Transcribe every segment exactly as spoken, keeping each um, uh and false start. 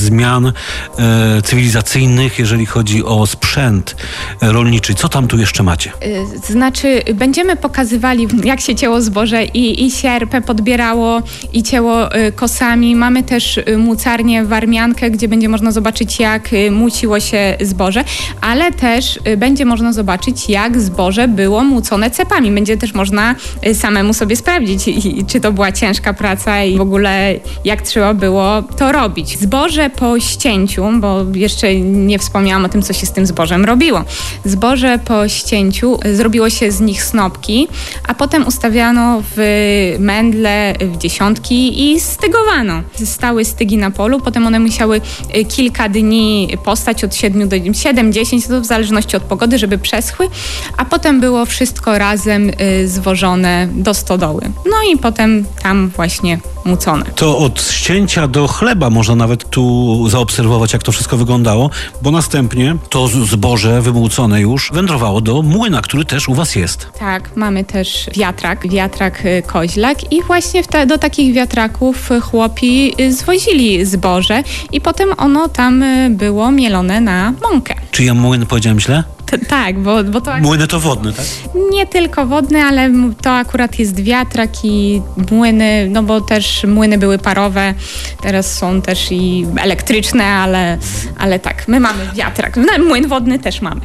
zmian e, cywilizacyjnych, jeżeli chodzi o sprzęt rolniczy. Co tam tu jeszcze macie? Znaczy, będziemy pokazywali, jak się cięło zboże i, i sierpę podbierało, i cięło kosami. Mamy też mucarnię warmiankę, gdzie będzie można zobaczyć, jak muciło się zboże, ale też będzie można zobaczyć, jak zboże było mucone cepami. Będzie też można samemu sobie sprawdzić, czy to była ciężka praca i w ogóle jak trzeba było to robić. Zboże po ścięciu, bo jeszcze nie wspomniałam o tym, co się z tym zbożem robiło. Zboże po ścięciu zrobiło się z nich snopki, a potem ustawiano w mędle, w dziesiątki i stygowano. Stały stygi na polu, potem one musiały kilka dni postać, od siedmiu do siedem dziesięć, to w zależności od pogody, żeby przeschły, a potem było wszystko razem zwożone do stodoły. No i potem tam właśnie mucone. To od ścięcia do chleba można nawet tu zaobserwować, jak to wszystko wyglądało, bo następnie to zboże wymłócone już wędrowało do młyna, który też u was jest. Tak, mamy też wiatrak, wiatrak koźlak i właśnie w te, do takich wiatraków chłopi zwozili zboże i potem ono tam było mielone na mąkę. Czy ja młyn powiedziałem źle? T- tak, bo, bo to... Młyny to wodne, tak? Nie tylko wodne, ale to akurat jest wiatrak i młyny, no bo też młyny były parowe, teraz są też i elektryczne, ale, ale tak, my mamy wiatrak. No, młyn wodny też mamy.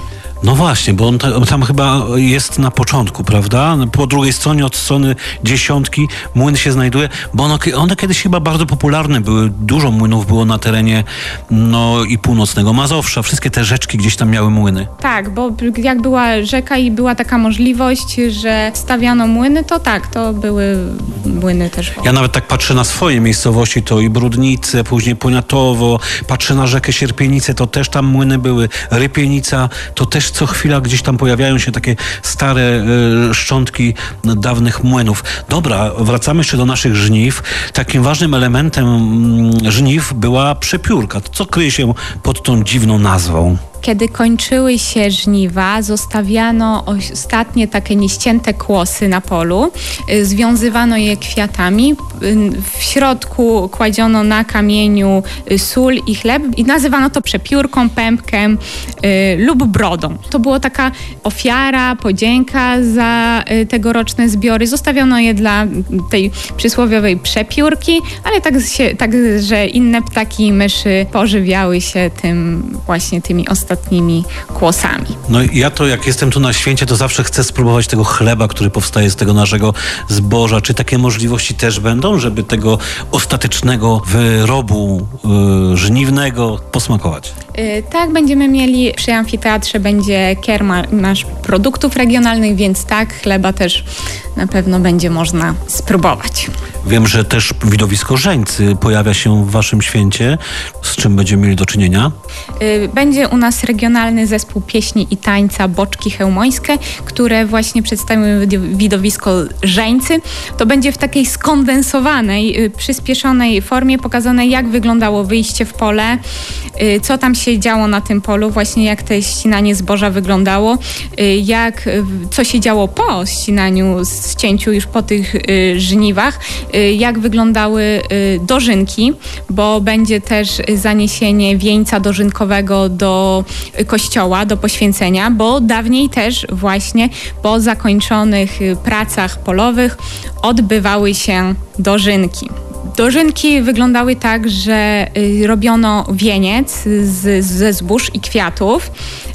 No właśnie, bo on ta, tam chyba jest na początku, prawda? Po drugiej stronie, od strony dziesiątki, młyn się znajduje, bo one, one kiedyś chyba bardzo popularne były. Dużo młynów było na terenie no i północnego Mazowsza. Wszystkie te rzeczki gdzieś tam miały młyny. Tak, bo jak była rzeka i była taka możliwość, że stawiano młyny, to tak, to były młyny też. Ja nawet tak patrzę na swoje miejscowości, to i Brudnice, później Poniatowo, patrzę na rzekę Sierpienice, to też tam młyny były. Rypienica, to też co chwila gdzieś tam pojawiają się takie stare y, szczątki dawnych młynów. Dobra, wracamy jeszcze do naszych żniw. Takim ważnym elementem y, żniw była przepiórka. Co kryje się pod tą dziwną nazwą? Kiedy kończyły się żniwa, zostawiano ostatnie takie nieścięte kłosy na polu, związywano je kwiatami, w środku kładziono na kamieniu sól i chleb i nazywano to przepiórką, pępkiem y, lub brodą. To była taka ofiara, podzięka za y, tegoroczne zbiory. Zostawiono je dla tej przysłowiowej przepiórki, ale tak, się, tak, że inne ptaki i myszy pożywiały się tym właśnie tymi ostatnimi ostatnimi kłosami. No ja to jak jestem tu na święcie, to zawsze chcę spróbować tego chleba, który powstaje z tego naszego zboża. Czy takie możliwości też będą, żeby tego ostatecznego wyrobu yy, żniwnego posmakować? Yy, tak, będziemy mieli przy amfiteatrze będzie kiermasz produktów regionalnych, więc tak, chleba też na pewno będzie można spróbować. Wiem, że też widowisko Żeńcy pojawia się w waszym święcie. Z czym będziemy mieli do czynienia? Będzie u nas regionalny zespół pieśni i tańca Boczki Chełmońskie, które właśnie przedstawią widowisko Żeńcy. To będzie w takiej skondensowanej, przyspieszonej formie pokazane, jak wyglądało wyjście w pole, co tam się działo na tym polu, właśnie jak te ścinanie zboża wyglądało, jak, co się działo po ścinaniu, ścięciu już po tych żniwach, jak wyglądały dożynki, bo będzie też zaniesienie wieńca dożynkowego do kościoła, do poświęcenia, bo dawniej też właśnie po zakończonych pracach polowych odbywały się dożynki. Dożynki wyglądały tak, że robiono wieniec z, ze zbóż i kwiatów.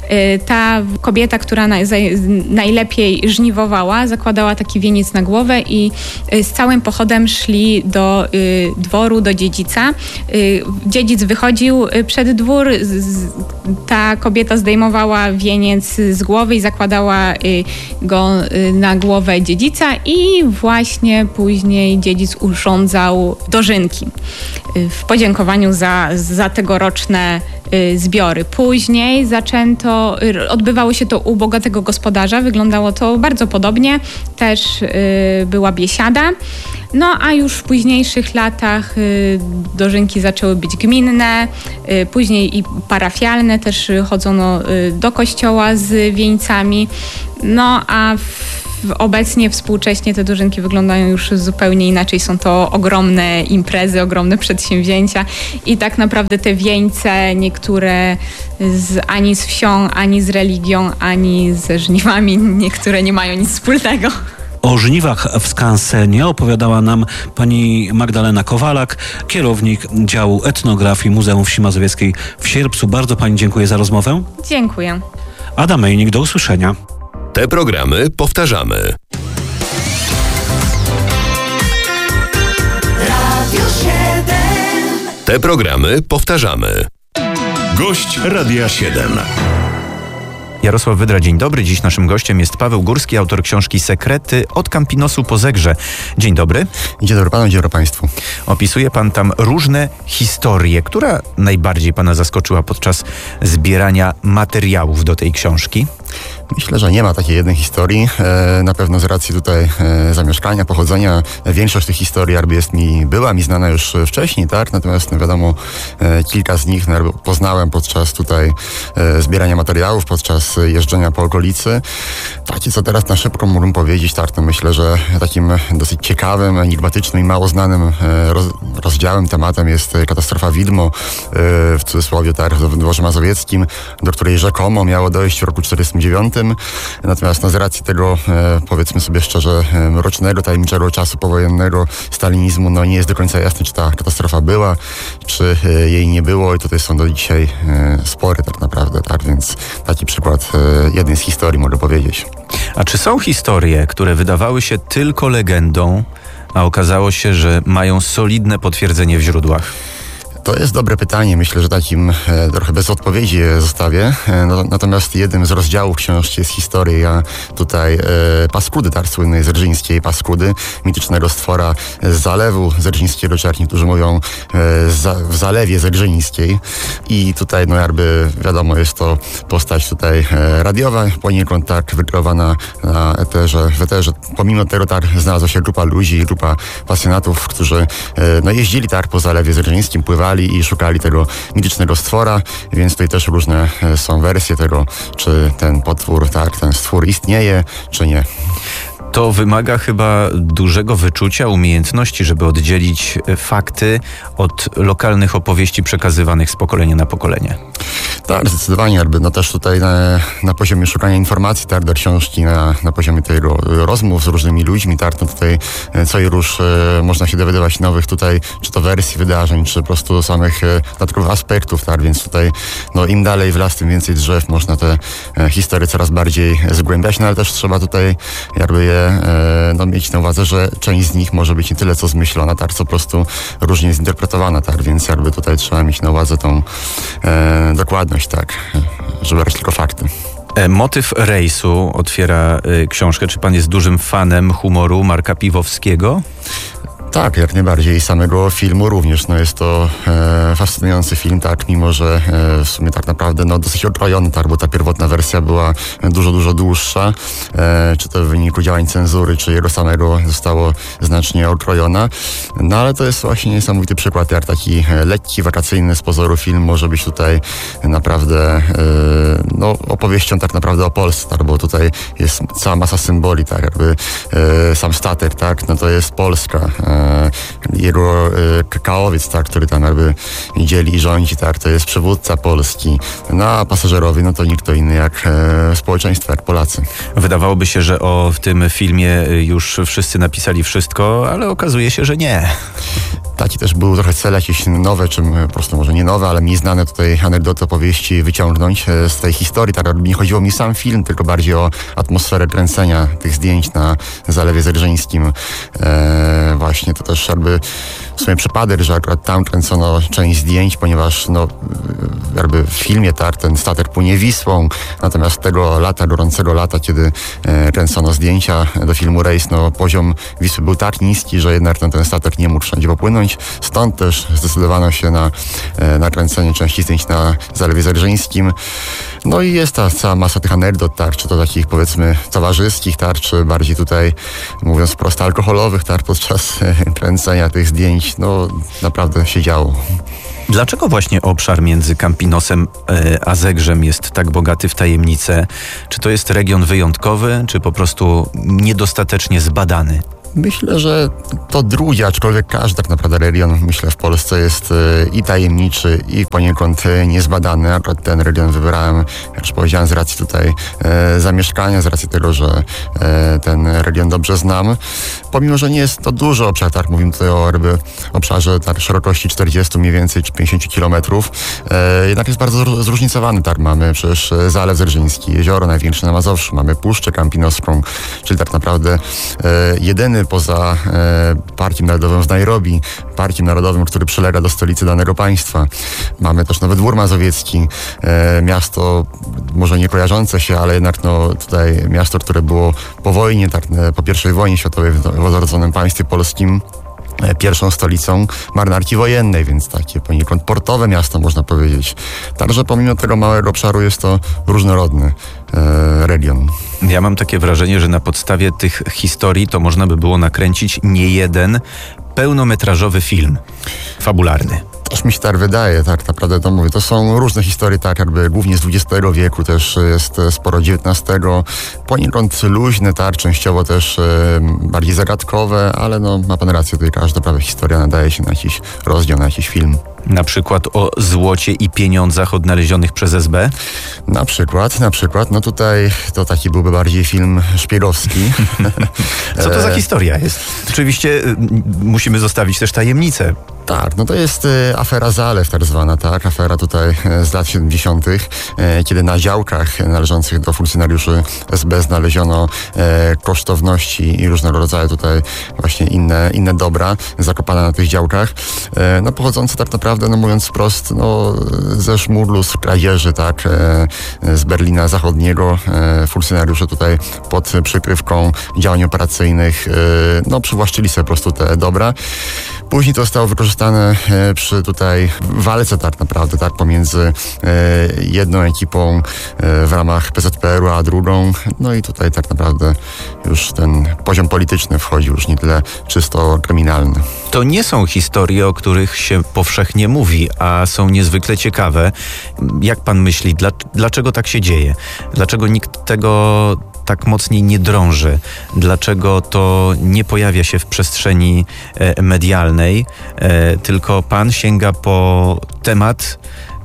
Ta kobieta, która naj, najlepiej żniwowała, zakładała taki wieniec na głowę i z całym pochodem szli do y, dworu, do dziedzica. Y, dziedzic wychodził przed dwór, z, ta kobieta zdejmowała wieniec z głowy i zakładała y, go y, na głowę dziedzica i właśnie później dziedzic urządzał dożynki y, w podziękowaniu za, za tegoroczne y, zbiory. Później zaczęto Odbywało się to u bogatego gospodarza, wyglądało to bardzo podobnie, też y, była biesiada. No a już w późniejszych latach y, dożynki zaczęły być gminne, y, później i parafialne, też chodzono y, do kościoła z wieńcami. No a w Obecnie, współcześnie te dożynki wyglądają już zupełnie inaczej. Są to ogromne imprezy, ogromne przedsięwzięcia i tak naprawdę te wieńce, niektóre z, ani z wsią, ani z religią, ani ze żniwami, niektóre nie mają nic wspólnego. O żniwach w skansenie opowiadała nam pani Magdalena Kowalak, kierownik działu etnografii Muzeum Wsi Mazowieckiej w Sierpcu. Bardzo pani dziękuję za rozmowę. Dziękuję. Adam Mejnik, do usłyszenia. Te programy powtarzamy. Radio siedem. Te programy powtarzamy. Gość Radia siedem. Jarosław Wydra, dzień dobry. Dziś naszym gościem jest Paweł Górski, autor książki Sekrety od Campinosu po Zegrze. Dzień dobry. Dzień dobry panu, dzień dobry państwu. Opisuje pan tam różne historie. Która najbardziej pana zaskoczyła podczas zbierania materiałów do tej książki? Myślę, że nie ma takiej jednej historii. E, na pewno z racji tutaj e, zamieszkania, pochodzenia, większość tych historii jakby jest mi, była mi znana już wcześniej, tak? Natomiast no wiadomo, e, kilka z nich no, poznałem podczas tutaj e, zbierania materiałów, podczas jeżdżenia po okolicy. Takie, co teraz na szybko mógłbym powiedzieć, tak? To myślę, że takim dosyć ciekawym, enigmatycznym i mało znanym e, roz, rozdziałem, tematem jest katastrofa Widmo, e, w cudzysłowie, tak? W Dworze Mazowieckim, do której rzekomo miało dojść w roku czterdziestym dziewiątym. Natomiast no, z racji tego, e, powiedzmy sobie szczerze, e, mrocznego, tajemniczego czasu powojennego stalinizmu, no nie jest do końca jasne, czy ta katastrofa była, czy e, jej nie było i tutaj są do dzisiaj e, spory tak naprawdę, tak, więc taki przykład e, jednej z historii mogę powiedzieć. A czy są historie, które wydawały się tylko legendą, a okazało się, że mają solidne potwierdzenie w źródłach? To jest dobre pytanie. Myślę, że takim e, trochę bez odpowiedzi je zostawię. E, no, natomiast jednym z rozdziałów książki jest historia tutaj e, Paskudy, tak, słynnej zerżyńskiej Paskudy, mitycznego stwora z zalewu zerżyńskiego, czy jak niektórzy mówią e, za, w zalewie zerżyńskiej. I tutaj, no jakby wiadomo, jest to postać tutaj e, radiowa, poniekąd tak wykreowana na eterze, w eterze. Pomimo tego tak znalazła się grupa ludzi, grupa pasjonatów, którzy e, no, jeździli tak po zalewie zerżyńskim, pływali i szukali tego mitycznego stwora, więc tutaj też różne są wersje tego, czy ten potwór, tak, ten stwór istnieje, czy nie. To wymaga chyba dużego wyczucia, umiejętności, żeby oddzielić fakty od lokalnych opowieści przekazywanych z pokolenia na pokolenie. Tak, zdecydowanie. Jakby, no też tutaj na, na poziomie szukania informacji, tak, do książki, na, na poziomie tego rozmów z różnymi ludźmi, tak, no tutaj co i róż e, można się dowiadywać nowych tutaj, czy to wersji wydarzeń, czy po prostu samych e, dodatkowych aspektów, tak, więc tutaj no im dalej w las, tym więcej drzew, można te e, historie coraz bardziej zgłębiać, no ale też trzeba tutaj jakby je e, no, mieć na uwadze, że część z nich może być nie tyle co zmyślona, tak, co po prostu różnie zinterpretowana, tak, więc jakby tutaj trzeba mieć na uwadze tą e, dokładność, tak, żeby brać tylko fakty. Motyw rejsu otwiera y, książkę. Czy pan jest dużym fanem humoru Marka Piwowskiego? Tak, jak najbardziej. Samego filmu również. No jest to e, fascynujący film, tak, mimo że e, w sumie tak naprawdę no, dosyć okrojony, tak, bo ta pierwotna wersja była dużo, dużo dłuższa. E, czy to w wyniku działań cenzury, czy jego samego zostało znacznie okrojona. No ale to jest właśnie niesamowity przykład, jak taki lekki, wakacyjny z pozoru film może być tutaj naprawdę e, no, opowieścią tak naprawdę o Polsce, tak, bo tutaj jest cała masa symboli, tak, jakby e, sam statek, tak, no to jest Polska. E, Jego e, kakaowiec, tak, który tam jakby dzieli i rządzi, tak, to jest przywódca Polski. No a pasażerowie, no to nikt to inny jak e, społeczeństwo, jak Polacy. Wydawałoby się, że o w tym filmie już wszyscy napisali wszystko, ale okazuje się, że nie. Taki też był trochę cel, jakieś nowe, czy po prostu może nie nowe, ale mniej znane tutaj anegdoty, opowieści wyciągnąć z tej historii. Tak nie chodziło mi sam film, tylko bardziej o atmosferę kręcenia tych zdjęć na Zalewie Zerżyńskim. E, właśnie to też jakby w sumie przypadek, że akurat tam kręcono część zdjęć, ponieważ no, jakby w filmie, tak, ten statek płynie Wisłą, natomiast tego lata, gorącego lata, kiedy e, kręcono zdjęcia do filmu Rejs, no poziom Wisły był tak niski, że jednak ten, ten statek nie mógł wszędzie popłynąć. Stąd też zdecydowano się na e, nakręcenie części zdjęć na Zalewie Zerżyńskim. No i jest ta cała masa tych anegdot, tak, czy to takich powiedzmy towarzyskich, tak, czy bardziej tutaj, mówiąc wprost, alkoholowych, tak, podczas e, kręcenia tych zdjęć. No naprawdę się działo. Dlaczego właśnie obszar między Campinosem a Zegrzem jest tak bogaty w tajemnice? Czy to jest region wyjątkowy, czy po prostu niedostatecznie zbadany? Myślę, że to drugie, aczkolwiek każdy tak naprawdę region, myślę, w Polsce jest i tajemniczy, i poniekąd niezbadany. Akurat ten region wybrałem, jak już powiedziałem, z racji tutaj e, zamieszkania, z racji tego, że e, ten region dobrze znam. Pomimo, że nie jest to duży obszar, tak, mówimy tutaj o jakby obszarze tak, szerokości czterdzieści mniej więcej, czy pięćdziesiąt kilometrów, e, jednak jest bardzo zróżnicowany. Tak, mamy przecież Zalew Zerżyński, jezioro największe na Mazowszu, mamy Puszczę Campinoską, czyli tak naprawdę e, jedyny poza e, Parkiem Narodowym w Nairobi, Parkiem Narodowym, który przylega do stolicy danego państwa. Mamy też Nowy Dwór Mazowiecki, e, miasto może nie kojarzące się, ale jednak no, tutaj miasto, które było po wojnie, tak, po pierwszej wojnie światowej w, w odrodzonym państwie polskim, pierwszą stolicą marynarki wojennej, więc takie poniekąd portowe miasto, można powiedzieć. Także pomimo tego małego obszaru jest to różnorodny e, region. Ja mam takie wrażenie, że na podstawie tych historii to można by było nakręcić nie jeden pełnometrażowy film fabularny. Też mi się tak wydaje, tak naprawdę to mówię. To są różne historie, tak jakby głównie z dwudziestego wieku, też jest sporo dziewiętnastego. Poniekąd luźne, tak, częściowo też e, bardziej zagadkowe, ale no ma pan rację, tutaj każda prawie historia nadaje się na jakiś rozdział, na jakiś film. Na przykład o złocie i pieniądzach odnalezionych przez S B? Na przykład, na przykład. No tutaj to taki byłby bardziej film szpiegowski. Co to za historia jest? Oczywiście y, musimy zostawić też tajemnicę. Tak, no to jest y, afera Zalew tak zwana, tak? Afera tutaj y, z lat siedemdziesiątych, y, kiedy na działkach należących do funkcjonariuszy S B znaleziono y, kosztowności i różnego rodzaju tutaj właśnie inne, inne dobra zakopane na tych działkach, y, no pochodzące tak naprawdę, no mówiąc wprost, no ze szmuglu, z kradzieży, tak? Y, z Berlina Zachodniego. Y, funkcjonariusze tutaj pod przykrywką działań operacyjnych y, no przywłaszczyli sobie po prostu te dobra. Później to zostało wykorzystane e, przy tutaj walce tak naprawdę, tak, pomiędzy e, jedną ekipą e, w ramach P Z P R u, a drugą. No i tutaj tak naprawdę już ten poziom polityczny wchodzi, już nie tyle czysto kryminalny. To nie są historie, o których się powszechnie mówi, a są niezwykle ciekawe. Jak pan myśli, dla, dlaczego tak się dzieje? Dlaczego nikt tego tak mocniej nie drąży? Dlaczego to nie pojawia się w przestrzeni e, medialnej, e, tylko pan sięga po temat,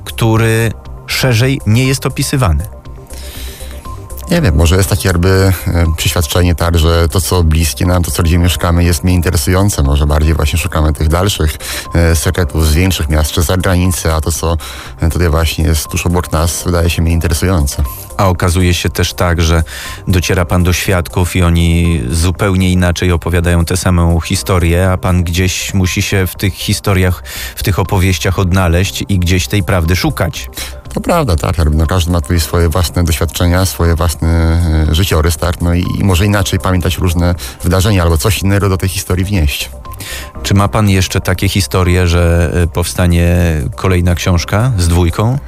który szerzej nie jest opisywany? Nie wiem, może jest takie jakby e, przeświadczenie tak, że to, co bliskie nam, to, co gdzie mieszkamy, jest mniej interesujące. Może bardziej właśnie szukamy tych dalszych e, sekretów z większych miast czy z zagranicy, a to, co e, tutaj właśnie jest tuż obok nas, wydaje się mniej interesujące. A okazuje się też tak, że dociera pan do świadków i oni zupełnie inaczej opowiadają tę samą historię, a pan gdzieś musi się w tych historiach, w tych opowieściach odnaleźć i gdzieś tej prawdy szukać. To prawda, tak. No, każdy ma tutaj swoje własne doświadczenia, swoje własne e, życiorys, tak. No i, i może inaczej pamiętać różne wydarzenia albo coś innego do tej historii wnieść. Czy ma pan jeszcze takie historie, że powstanie kolejna książka z dwójką?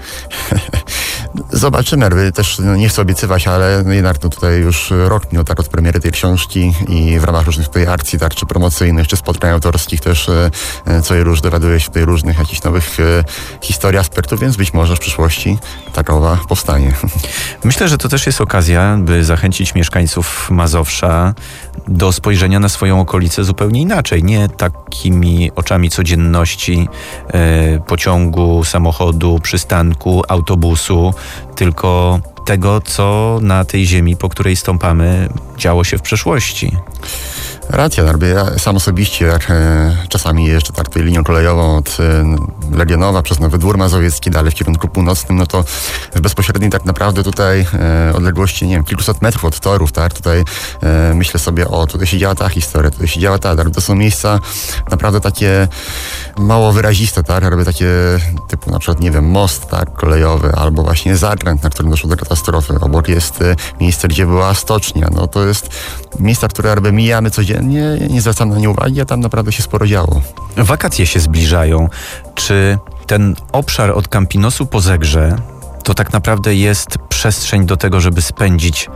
Zobaczymy, jakby też no, nie chcę obiecywać, ale no, jednak no, tutaj już rok minął tak od premiery tej książki i w ramach różnych tutaj akcji, tak, czy promocyjnych, czy spotkań autorskich też e, co i róż dowiaduje się tutaj różnych jakichś nowych e, historii, aspektów, więc być może w przyszłości takowa powstanie. Myślę, że to też jest okazja, by zachęcić mieszkańców Mazowsza do spojrzenia na swoją okolicę zupełnie inaczej. Nie takimi oczami codzienności e, pociągu, samochodu, przystanku, autobusu, tylko tego, co na tej ziemi, po której stąpamy, działo się w przeszłości. Racja, ja sam osobiście jak e, czasami jeżdżę tak tutaj linią kolejową od e, Legionowa przez Nowy Dwór Mazowiecki dalej w kierunku północnym, no to w bezpośredniej tak naprawdę tutaj e, odległości, nie wiem, kilkuset metrów od torów, tak, tutaj e, myślę sobie, o, tutaj się działa ta historia, tutaj się działa ta, tak, to są miejsca naprawdę takie mało wyraziste, tak, jakby takie typu na przykład, nie wiem, most, tak, kolejowy, albo właśnie zakręt, na którym doszło do katastrofy. Obok jest e, miejsce, gdzie była stocznia, no to jest miejsca, które jakby mijamy codziennie, Nie, nie zwracam na nie uwagi, a tam naprawdę się sporo działo. Wakacje się zbliżają. Czy ten obszar od Campinosu po Zegrze to tak naprawdę jest przestrzeń do tego, żeby spędzić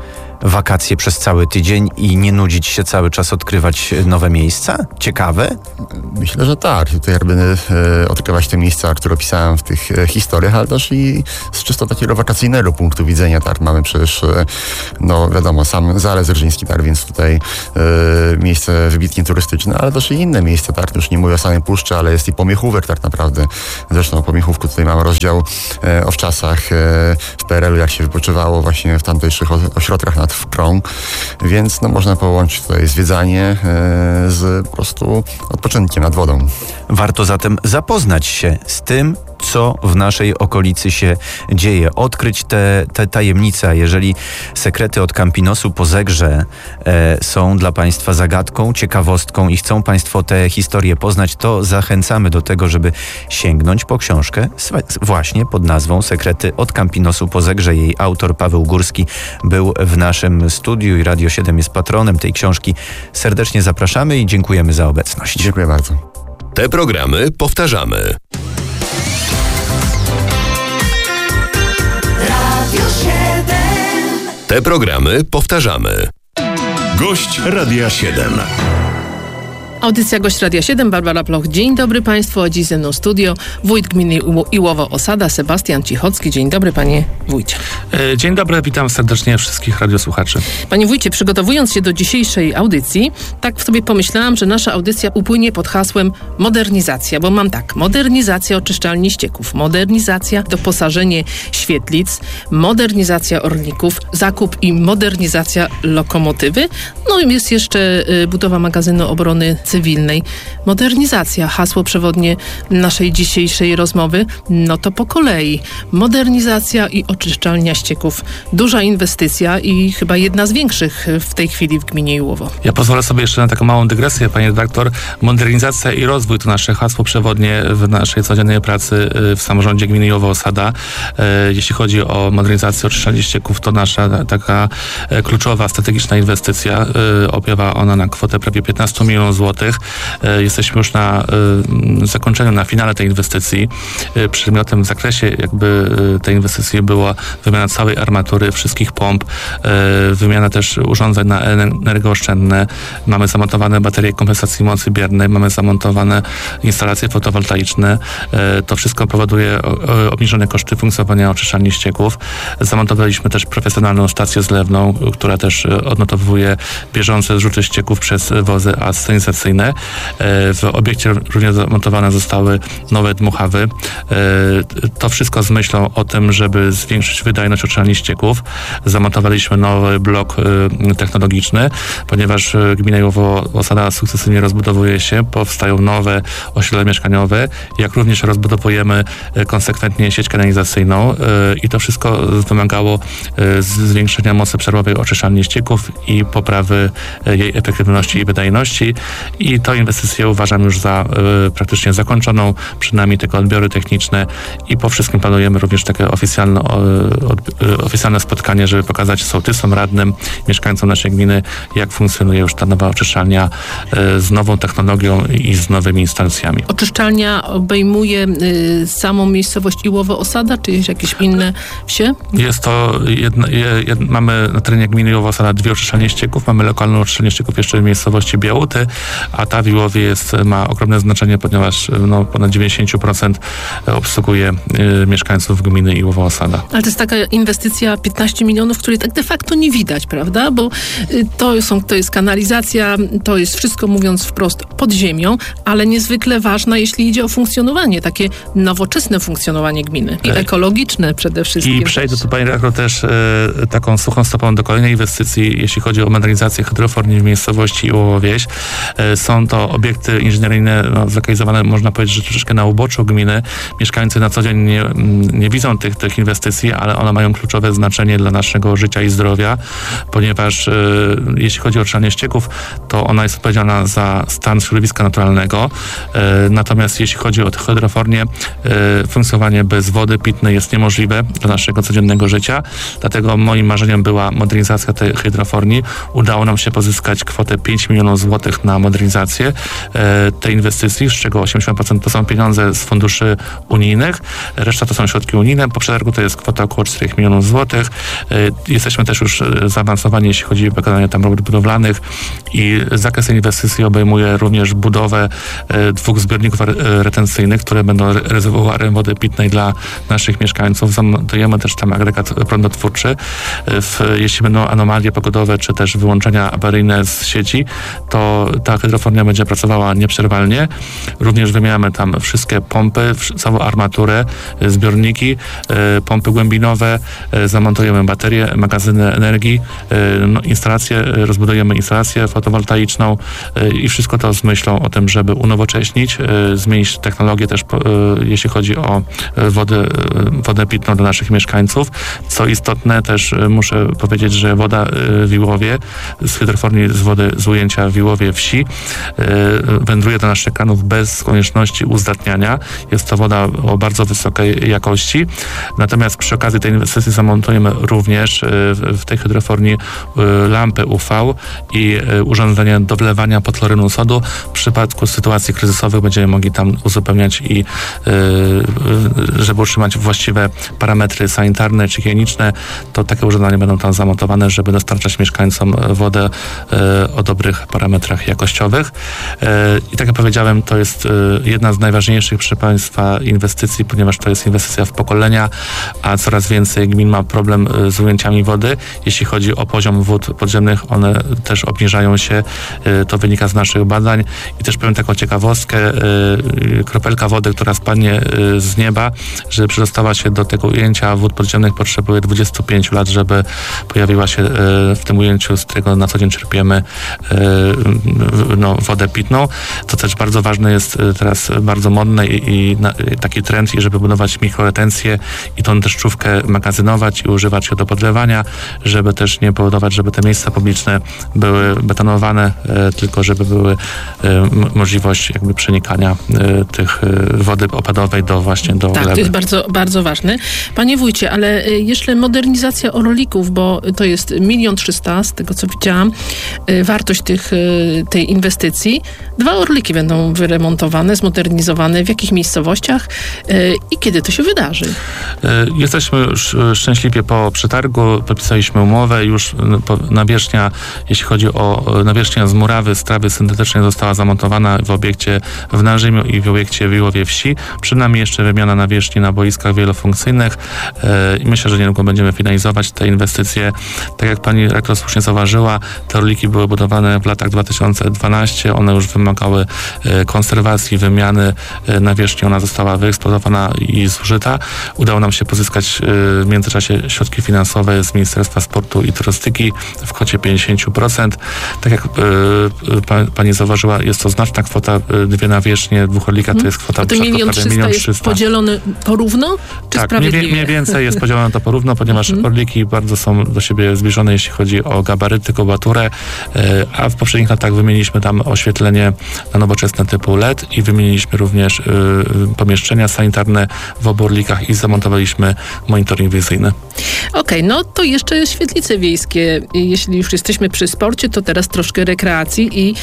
wakacje przez cały tydzień i nie nudzić się cały czas, odkrywać nowe miejsca? Ciekawe? Myślę, że tak. Tutaj jakby e, odkrywać te miejsca, które opisałem w tych e, historiach, ale też i z czysto takiego wakacyjnego punktu widzenia, tak? Mamy przecież, e, no wiadomo, sam Zalew Zerżyński, tak? Więc tutaj e, miejsce wybitnie turystyczne, ale też i inne miejsca, tak? Już nie mówię o samej puszczy, ale jest i Pomiechówek tak naprawdę. Zresztą o Pomiechówku tutaj mamy rozdział e, o wczasach e, w P R L u, jak się wypoczywało właśnie w tamtejszych ośrodkach nad Wkrą, więc no, można połączyć tutaj zwiedzanie e, z po prostu odpoczynkiem nad wodą. Warto zatem zapoznać się z tym, co w naszej okolicy się dzieje. Odkryć te, te tajemnice. Jeżeli sekrety od Campinosu po Zegrze e, są dla Państwa zagadką, ciekawostką i chcą Państwo te historie poznać, to zachęcamy do tego, żeby sięgnąć po książkę właśnie pod nazwą Sekrety od Campinosu po Zegrze. Jej autor Paweł Górski był w naszym studiu i Radio siedem jest patronem tej książki. Serdecznie zapraszamy i dziękujemy za obecność. Dziękuję bardzo. Te programy powtarzamy. Te programy powtarzamy. Gość Radia siedem. Audycja Gość Radia siedem, Barbara Ploch. Dzień dobry Państwu, a dziś ze mną studio wójt gminy Iłowo-Osada, Sebastian Cichocki. Dzień dobry, panie wójcie. Dzień dobry, witam serdecznie wszystkich radiosłuchaczy. Panie wójcie, przygotowując się do dzisiejszej audycji, tak sobie pomyślałam, że nasza audycja upłynie pod hasłem modernizacja, bo mam tak, modernizacja oczyszczalni ścieków, modernizacja, doposażenie świetlic, modernizacja orlików, zakup i modernizacja lokomotywy, no i jest jeszcze budowa magazynu obrony cywilnej. Modernizacja, hasło przewodnie naszej dzisiejszej rozmowy, no to po kolei. Modernizacja i oczyszczalnia ścieków. Duża inwestycja i chyba jedna z większych w tej chwili w gminie Iłowo. Ja pozwolę sobie jeszcze na taką małą dygresję, panie redaktor. Modernizacja i rozwój to nasze hasło przewodnie w naszej codziennej pracy w samorządzie gminy Iłowo-Osada. Jeśli chodzi o modernizację oczyszczalni ścieków, to nasza taka kluczowa, strategiczna inwestycja. Opiewa ona na kwotę prawie piętnaście milionów złotych. Jesteśmy już na zakończeniu, na finale tej inwestycji. Przedmiotem w zakresie jakby tej inwestycji była wymiana całej armatury, wszystkich pomp, wymiana też urządzeń na energooszczędne. Mamy zamontowane baterie kompensacji mocy biernej, mamy zamontowane instalacje fotowoltaiczne. To wszystko powoduje obniżone koszty funkcjonowania oczyszczalni ścieków. Zamontowaliśmy też profesjonalną stację zlewną, która też odnotowuje bieżące zrzuty ścieków przez wozy asenizacyjne. W obiekcie również zamontowane zostały nowe dmuchawy. To wszystko z myślą o tym, żeby zwiększyć wydajność oczyszczalni ścieków. Zamontowaliśmy nowy blok technologiczny, ponieważ gmina Iłowo-Osada sukcesywnie rozbudowuje się, powstają nowe osiedla mieszkaniowe, jak również rozbudowujemy konsekwentnie sieć kanalizacyjną i to wszystko wymagało zwiększenia mocy przerwowej oczyszczalni ścieków i poprawy jej efektywności i wydajności. I tę inwestycję uważam już za y, praktycznie zakończoną. Przed nami tylko odbiory techniczne i po wszystkim planujemy również takie oficjalne, o, od, y, oficjalne spotkanie, żeby pokazać sołtysom, radnym, mieszkańcom naszej gminy, jak funkcjonuje już ta nowa oczyszczalnia y, z nową technologią i z nowymi instancjami. Oczyszczalnia obejmuje y, samą miejscowość Iłowo-Osada, czy jest jakieś inne wsie? Jest to, jedna, jed, mamy na terenie gminy Iłowo-Osada dwie oczyszczalnie ścieków. Mamy lokalną oczyszczalnię ścieków jeszcze w miejscowości Białuty, a ta w Iłowie jest, ma ogromne znaczenie, ponieważ no, ponad dziewięćdziesiąt procent obsługuje y, mieszkańców gminy Iłowo-Osada. Ale to jest taka inwestycja piętnaście milionów, której tak de facto nie widać, prawda? Bo y, to, są, to jest kanalizacja, to jest wszystko, mówiąc wprost, pod ziemią, ale niezwykle ważna, jeśli idzie o funkcjonowanie, takie nowoczesne funkcjonowanie gminy i ekologiczne przede wszystkim. I przejdę tu, panie redaktor, też y, taką suchą stopą do kolejnej inwestycji, jeśli chodzi o modernizację hydroforni w miejscowości Iłowo-Wieś. Y, są to obiekty inżynieryjne no, zlokalizowane, można powiedzieć, że troszeczkę na uboczu gminy. Mieszkańcy na co dzień nie, nie widzą tych, tych inwestycji, ale one mają kluczowe znaczenie dla naszego życia i zdrowia, ponieważ y, jeśli chodzi o oczyszczalnię ścieków, to ona jest odpowiedzialna za stan środowiska naturalnego. Y, natomiast jeśli chodzi o tę hydrofornię, y, funkcjonowanie bez wody pitnej jest niemożliwe dla naszego codziennego życia. Dlatego moim marzeniem była modernizacja tej hydroforni. Udało nam się pozyskać kwotę pięć milionów złotych na modernizację modernizację e, tej inwestycji, z czego osiemdziesiąt procent to są pieniądze z funduszy unijnych, reszta to są środki unijne. Po przetargu to jest kwota około czterech milionów złotych. E, jesteśmy też już zaawansowani, jeśli chodzi o wykonanie tam robót budowlanych i zakres inwestycji obejmuje również budowę e, dwóch zbiorników re, retencyjnych, które będą rezerwuarem wody pitnej dla naszych mieszkańców. Zamontujemy też tam agregat prądotwórczy. W, jeśli będą anomalie pogodowe, czy też wyłączenia awaryjne z sieci, to ta hydrofornia będzie pracowała nieprzerwalnie. Również wymieniamy tam wszystkie pompy, całą armaturę, zbiorniki, pompy głębinowe, zamontujemy baterie, magazyny energii, no, instalację, rozbudujemy instalację fotowoltaiczną i wszystko to z myślą o tym, żeby unowocześnić, zmienić technologię też, jeśli chodzi o wodę, wodę pitną dla naszych mieszkańców. Co istotne, też muszę powiedzieć, że woda w Iłowie, z hydroforni z wody z ujęcia w Iłowie wsi, wędruje do naszych kranów bez konieczności uzdatniania. Jest to woda o bardzo wysokiej jakości. Natomiast przy okazji tej inwestycji zamontujemy również w tej hydroforni lampy U V i urządzenie do wlewania podchlorynu sodu. W przypadku sytuacji kryzysowych będziemy mogli tam uzupełniać i żeby utrzymać właściwe parametry sanitarne czy higieniczne, to takie urządzenia będą tam zamontowane, żeby dostarczać mieszkańcom wodę o dobrych parametrach jakościowych. I tak jak powiedziałem, to jest jedna z najważniejszych, proszę Państwa, inwestycji, ponieważ to jest inwestycja w pokolenia, a coraz więcej gmin ma problem z ujęciami wody. Jeśli chodzi o poziom wód podziemnych, one też obniżają się. To wynika z naszych badań. I też powiem taką ciekawostkę, kropelka wody, która spadnie z nieba, żeby przedostała się do tego ujęcia wód podziemnych, potrzebuje dwadzieścia pięć lat, żeby pojawiła się w tym ujęciu, z którego na co dzień czerpiemy no, wodę pitną. To też bardzo ważne jest teraz, bardzo modne i, i, i taki trend, żeby budować mikroretencję i tą deszczówkę magazynować i używać ją do podlewania, żeby też nie powodować, żeby te miejsca publiczne były betonowane, e, tylko żeby były e, m- możliwość jakby przenikania e, tych e, wody opadowej do właśnie do Tak, gleby. to jest bardzo, bardzo ważne. Panie wójcie, ale jeszcze modernizacja orlików, bo to jest milion trzysta, z tego co widziałam, e, wartość tych, e, tej inwestycji. Dwa orliki będą wyremontowane, zmodernizowane. W jakich miejscowościach e, i kiedy to się wydarzy? E, jesteśmy już szczęśliwie po przetargu, podpisaliśmy umowę, już nawierzchnia, jeśli chodzi o nawierzchnia z murawy, z trawy syntetycznej została zamontowana w obiekcie w Narzymiu i w obiekcie w Iłowie Wsi. Przed nami jeszcze wymiana nawierzchni na boiskach wielofunkcyjnych e, i myślę, że niedługo będziemy finalizować te inwestycje. Tak jak pani rektor słusznie zauważyła, te orliki były budowane w latach dwa tysiące dwunastym, one już wymagały e, konserwacji, wymiany e, nawierzchni, ona została wyeksploatowana i zużyta. Udało nam się pozyskać e, w międzyczasie środki finansowe z Ministerstwa Sportu i Turystyki w kwocie pięćdziesiąt procent. Tak jak e, pa, pani zauważyła, jest to znaczna kwota, e, dwie nawierzchnie, dwóch orlika, to jest kwota to milion trzysta jest podzielony porówno? Czy tak, mniej, mniej więcej jest podzielone to porówno, ponieważ mm. orliki bardzo są do siebie zbliżone, jeśli chodzi o gabaryty, kubaturę, e, a w poprzednich latach wymieniliśmy tam oświetlenie na nowoczesne typu L E D i wymieniliśmy również e, pomieszczenia sanitarne w obu orlikach i zamontowaliśmy monitoring wizyjny. Okej, okay, no to jeszcze świetlice wiejskie. Jeśli już jesteśmy przy sporcie, to teraz troszkę rekreacji i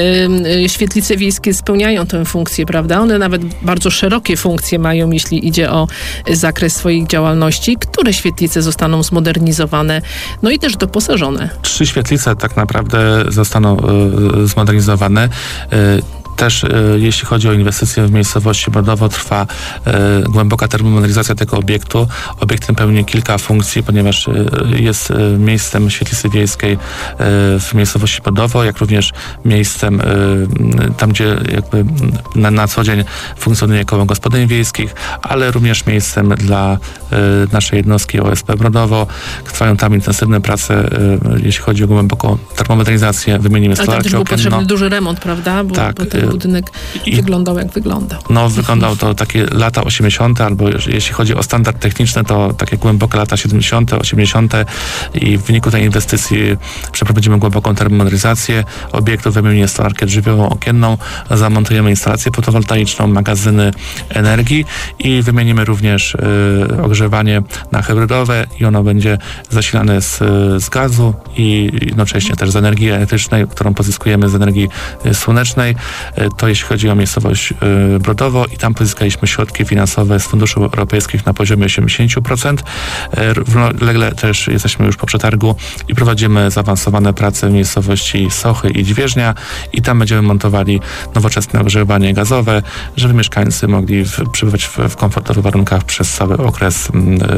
yy, świetlice wiejskie spełniają tę funkcję, prawda? One nawet bardzo szerokie funkcje mają, jeśli idzie o zakres swoich działalności. Które świetlice zostaną zmodernizowane, no i też doposażone? Trzy świetlice tak naprawdę zostaną yy, zmodernizowane. Yy, Też e, jeśli chodzi o inwestycje w miejscowości Brodowo, trwa e, głęboka termomodernizacja tego obiektu. Obiekt ten pełni kilka funkcji, ponieważ e, jest e, miejscem świetlicy wiejskiej e, w miejscowości Brodowo, jak również miejscem e, tam, gdzie jakby na, na co dzień funkcjonuje koło gospodyń wiejskich, ale również miejscem dla e, naszej jednostki O S P Brodowo. Trwają tam intensywne prace, e, jeśli chodzi o głęboką termomodernizację. Wymienimy stolarkę okienną. Ale tam też był okienno. potrzebny duży remont, prawda? Bo, tak, bo ten budynek I, wyglądał jak wyglądał. No, wyglądał to takie lata osiemdziesiąte, albo jeśli chodzi o standard techniczny, to takie głębokie lata siedemdziesiąte, osiemdziesiąte i w wyniku tej inwestycji przeprowadzimy głęboką termomodernizację obiektu, wymienimy stolarkę drzwiową, okienną, zamontujemy instalację fotowoltaiczną, magazyny energii i wymienimy również y, ogrzewanie na hybrydowe i ono będzie zasilane z, z gazu i jednocześnie też z energii elektrycznej, którą pozyskujemy z energii y, słonecznej. Y, to jeśli chodzi o miejscowość y, Brodowo i tam pozyskaliśmy środki finansowe z funduszy europejskich na poziomie osiemdziesiąt procent. Y, równolegle też jesteśmy już po przetargu i prowadzimy zaawansowane prace w miejscowości Sochy i Dźwieżnia i tam będziemy montowali nowoczesne ogrzewanie gazowe, żeby mieszkańcy mogli w, przebywać w, w komfortowych warunkach przez cały okres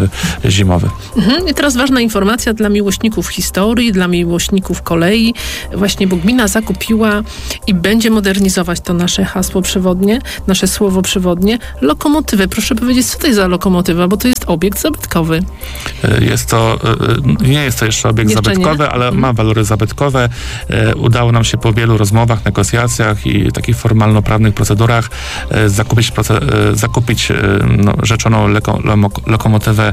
y, zimowy. Mhm. I teraz ważna informacja dla miłośników historii, dla miłośników kolei. Właśnie, bo gmina zakupiła i będzie modernizować to nasze hasło przewodnie, nasze słowo przewodnie, lokomotywę. Proszę powiedzieć, co to jest za lokomotywa, bo to jest obiekt zabytkowy. Jest to, nie jest to jeszcze obiekt jeszcze zabytkowy, nie. ale mhm. ma walory zabytkowe. Udało nam się po wielu rozmowach, negocjacjach i takich formalno-prawnych procedurach zakupić, zakupić no, rzeczoną leko, lokomotywę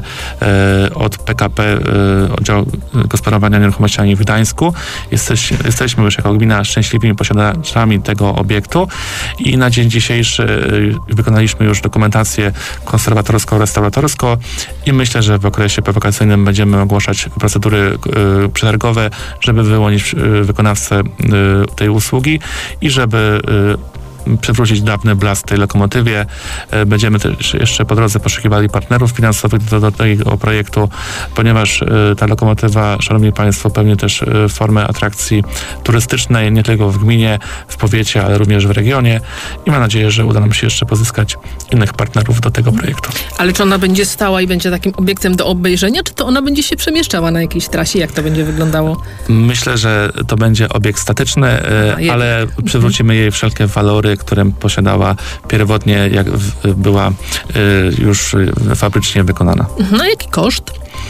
od P K P, Oddział Gospodarowania Nieruchomościami w Gdańsku. Jesteś, jesteśmy już jako gmina szczęśliwymi posiadaczami tego obiektu i na dzień dzisiejszy wykonaliśmy już dokumentację konserwatorską-restauratorską i myślę, że w okresie prowokacyjnym będziemy ogłaszać procedury y, przetargowe, żeby wyłonić y, wykonawcę y, tej usługi i żeby y, przywrócić dawny blask tej lokomotywie. Będziemy też jeszcze po drodze poszukiwali partnerów finansowych do, do tego projektu, ponieważ ta lokomotywa, szanowni państwo, pełni też formę atrakcji turystycznej, nie tylko w gminie, w powiecie, ale również w regionie i mam nadzieję, że uda nam się jeszcze pozyskać innych partnerów do tego projektu. Ale czy ona będzie stała i będzie takim obiektem do obejrzenia, czy to ona będzie się przemieszczała na jakiejś trasie? Jak to będzie wyglądało? Myślę, że to będzie obiekt statyczny, Aha, ale przywrócimy jej wszelkie walory, które posiadała pierwotnie, jak była już fabrycznie wykonana. No jaki koszt?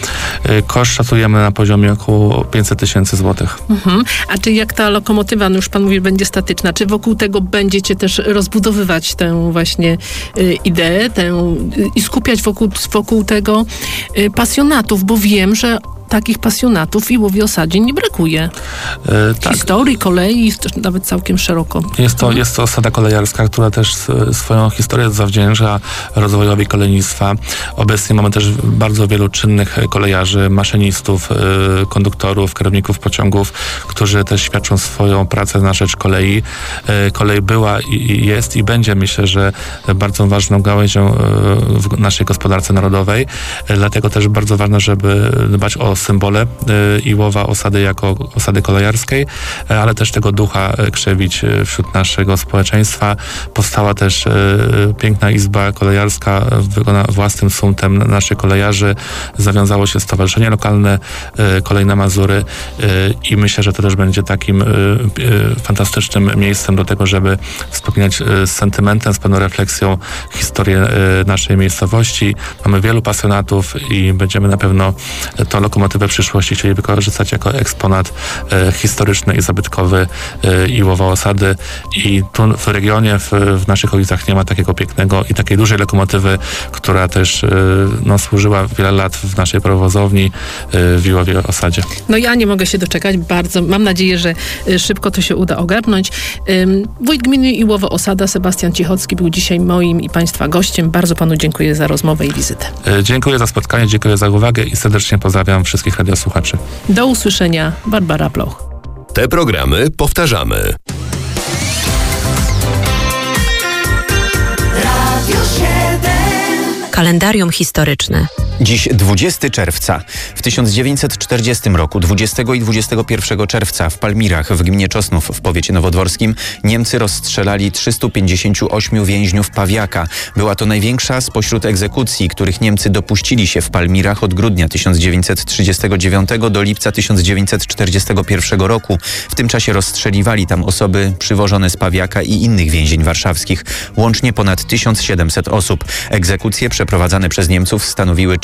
Koszt szacujemy na poziomie około pięćset tysięcy złotych. Mhm. A czy jak ta lokomotywa, no już pan mówi, będzie statyczna, czy wokół tego będziecie też rozbudowywać tę właśnie y, ideę tę, y, i skupiać wokół, wokół tego y, pasjonatów, bo wiem, że takich pasjonatów w Iłowie Osadzie nie brakuje. E, tak. Historii, kolei, nawet całkiem szeroko. Jest to, jest to osada kolejarska, która też swoją historię zawdzięcza rozwojowi kolejnictwa. Obecnie mamy też bardzo wielu czynnych kolejarzy, maszynistów, konduktorów, kierowników pociągów, którzy też świadczą swoją pracę na rzecz kolei. Kolej była i jest i będzie, myślę, że bardzo ważną gałęzią w naszej gospodarce narodowej. Dlatego też bardzo ważne, żeby dbać o symbole Iłowa Osady jako osady kolejarskiej, ale też tego ducha krzewić wśród naszego społeczeństwa. Powstała też piękna izba kolejarska własnym sumptem naszych kolejarzy. Zawiązało się stowarzyszenie lokalne Kolej na Mazury i myślę, że to też będzie takim fantastycznym miejscem do tego, żeby wspominać z sentymentem, z pewną refleksją historię naszej miejscowości. Mamy wielu pasjonatów i będziemy na pewno to lokomotywę w przyszłości chcieli wykorzystać jako eksponat e, historyczny i zabytkowy e, Iłowa Osady i tu w regionie, w, w naszych okolicach nie ma takiego pięknego i takiej dużej lokomotywy, która też e, no, służyła wiele lat w naszej prowozowni e, w Iłowie Osadzie. No ja nie mogę się doczekać bardzo. Mam nadzieję, że e, szybko to się uda ogarnąć. Ym, wójt gminy Iłowo Osada, Sebastian Cichocki, był dzisiaj moim i państwa gościem. Bardzo panu dziękuję za rozmowę i wizytę. E, dziękuję za spotkanie, dziękuję za uwagę i serdecznie pozdrawiam wszystkich radiosłuchaczy. Do usłyszenia. Barbara Ploch. Te programy powtarzamy. Kalendarium historyczne. Dziś dwudziestego czerwca. W tysiąc dziewięćset czterdziestym roku, dwudziestego i dwudziestego pierwszego czerwca w Palmirach w gminie Czosnów w powiecie nowodworskim Niemcy rozstrzelali trzystu pięćdziesięciu ośmiu więźniów Pawiaka. Była to największa spośród egzekucji, których Niemcy dopuścili się w Palmirach od grudnia tysiąc dziewięćset trzydziestego dziewiątego do lipca tysiąc dziewięćset czterdziestego pierwszego roku. W tym czasie rozstrzeliwali tam osoby przywożone z Pawiaka i innych więzień warszawskich. Łącznie ponad tysiąc siedemset osób. Egzekucje przeprowadzane przez Niemców stanowiły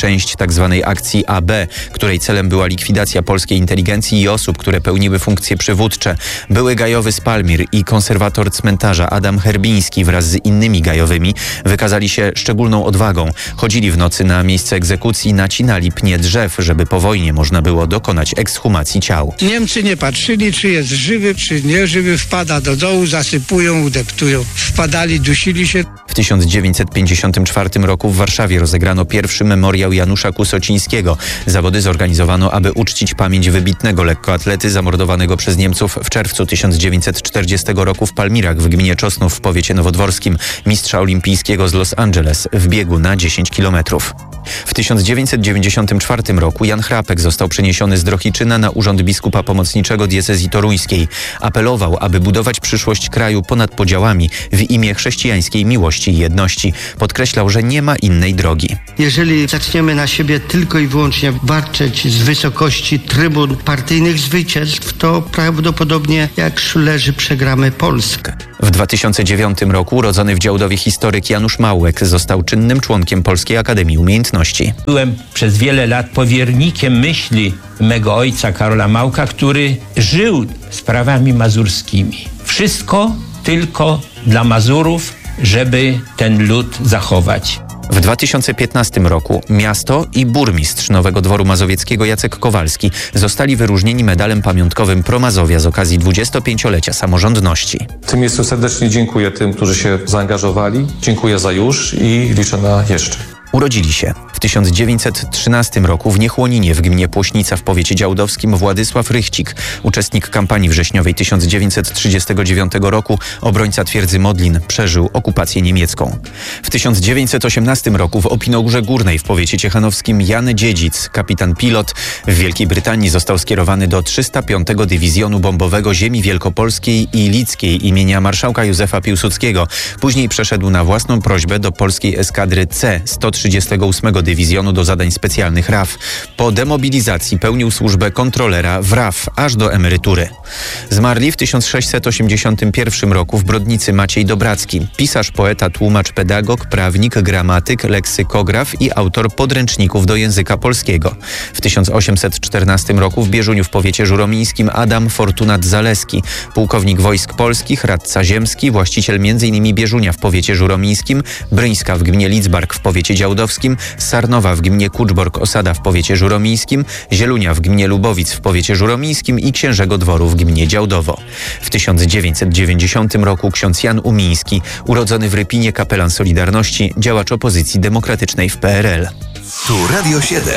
część tzw. akcji A B, której celem była likwidacja polskiej inteligencji i osób, które pełniły funkcje przywódcze. Były gajowy z Palmir i konserwator cmentarza Adam Herbiński wraz z innymi gajowymi wykazali się szczególną odwagą. Chodzili w nocy na miejsce egzekucji, nacinali pnie drzew, żeby po wojnie można było dokonać ekshumacji ciał. Niemcy nie patrzyli, czy jest żywy, czy nieżywy, wpada do dołu, zasypują, udeptują. Wpadali, dusili się. W tysiąc dziewięćset pięćdziesiątym czwartym roku w Warszawie rozegrano pierwszy memoriał Janusza Kusocińskiego. Zawody zorganizowano, aby uczcić pamięć wybitnego lekkoatlety zamordowanego przez Niemców w czerwcu tysiąc dziewięćset czterdziestego roku w Palmirach w gminie Czosnów w powiecie nowodworskim, mistrza olimpijskiego z Los Angeles w biegu na dziesięć kilometrów. W tysiąc dziewięćset dziewięćdziesiątym czwartym roku Jan Chrapek został przeniesiony z Drohiczyna na urząd biskupa pomocniczego diecezji toruńskiej. Apelował, aby budować przyszłość kraju ponad podziałami w imię chrześcijańskiej miłości i jedności. Podkreślał, że nie ma innej drogi. Jeżeli zaczniemy na siebie tylko i wyłącznie warczeć z wysokości trybun partyjnych zwycięstw, to prawdopodobnie jak szulerzy przegramy Polskę. W dwa tysiące dziewiątym roku urodzony w Działdowie historyk Janusz Małek został czynnym członkiem Polskiej Akademii Umiejętności. Byłem przez wiele lat powiernikiem myśli mego ojca Karola Małka, który żył sprawami mazurskimi. Wszystko tylko dla Mazurów, żeby ten lud zachować. W dwa tysiące piętnastym roku miasto i burmistrz Nowego Dworu Mazowieckiego Jacek Kowalski zostali wyróżnieni medalem pamiątkowym Promazowia z okazji dwudziestopięciolecia samorządności. W tym miejscu serdecznie dziękuję tym, którzy się zaangażowali. Dziękuję za już i liczę na jeszcze. Urodzili się w tysiąc dziewięćset trzynastym roku w Niechłoninie w gminie Płośnica w powiecie działdowskim Władysław Rychcik, uczestnik kampanii wrześniowej tysiąc dziewięćset trzydziestego dziewiątego roku, obrońca twierdzy Modlin, przeżył okupację niemiecką. W tysiąc dziewięćset osiemnastym roku w Opinogórze Górnej w powiecie ciechanowskim Jan Dziedzic, kapitan pilot, w Wielkiej Brytanii został skierowany do trzysta piątego Dywizjonu Bombowego Ziemi Wielkopolskiej i Lickiej imienia marszałka Józefa Piłsudskiego. Później przeszedł na własną prośbę do polskiej eskadry C sto trzydziestego ósmego Dywizjonu do zadań specjalnych R A F. Po demobilizacji pełnił służbę kontrolera w R A F aż do emerytury. Zmarli w tysiąc sześćset osiemdziesiątym pierwszym roku w Brodnicy Maciej Dobracki, pisarz, poeta, tłumacz, pedagog, prawnik, gramatyk, leksykograf i autor podręczników do języka polskiego. W tysiąc osiemset czternastym roku w Bieżuniu w powiecie żuromińskim Adam Fortunat Zaleski, pułkownik wojsk polskich, radca ziemski, właściciel między innymi Bieżunia w powiecie żuromińskim, Bryńska w gminie Lidzbark w powiecie działdowskim, Sarnowa w gminie Kuczbork Osada w powiecie żuromińskim, Zielunia w gminie Lubowic w powiecie żuromińskim i Księżego Dworu w gminie Działdowo. W tysiąc dziewięćset dziewięćdziesiątym roku ksiądz Jan Umiński, urodzony w Rypinie, kapelan Solidarności, działacz opozycji demokratycznej w P R L. Tu Radio siedem.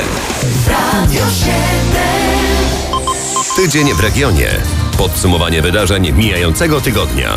Radio siedem. Tydzień w regionie. Podsumowanie wydarzeń mijającego tygodnia.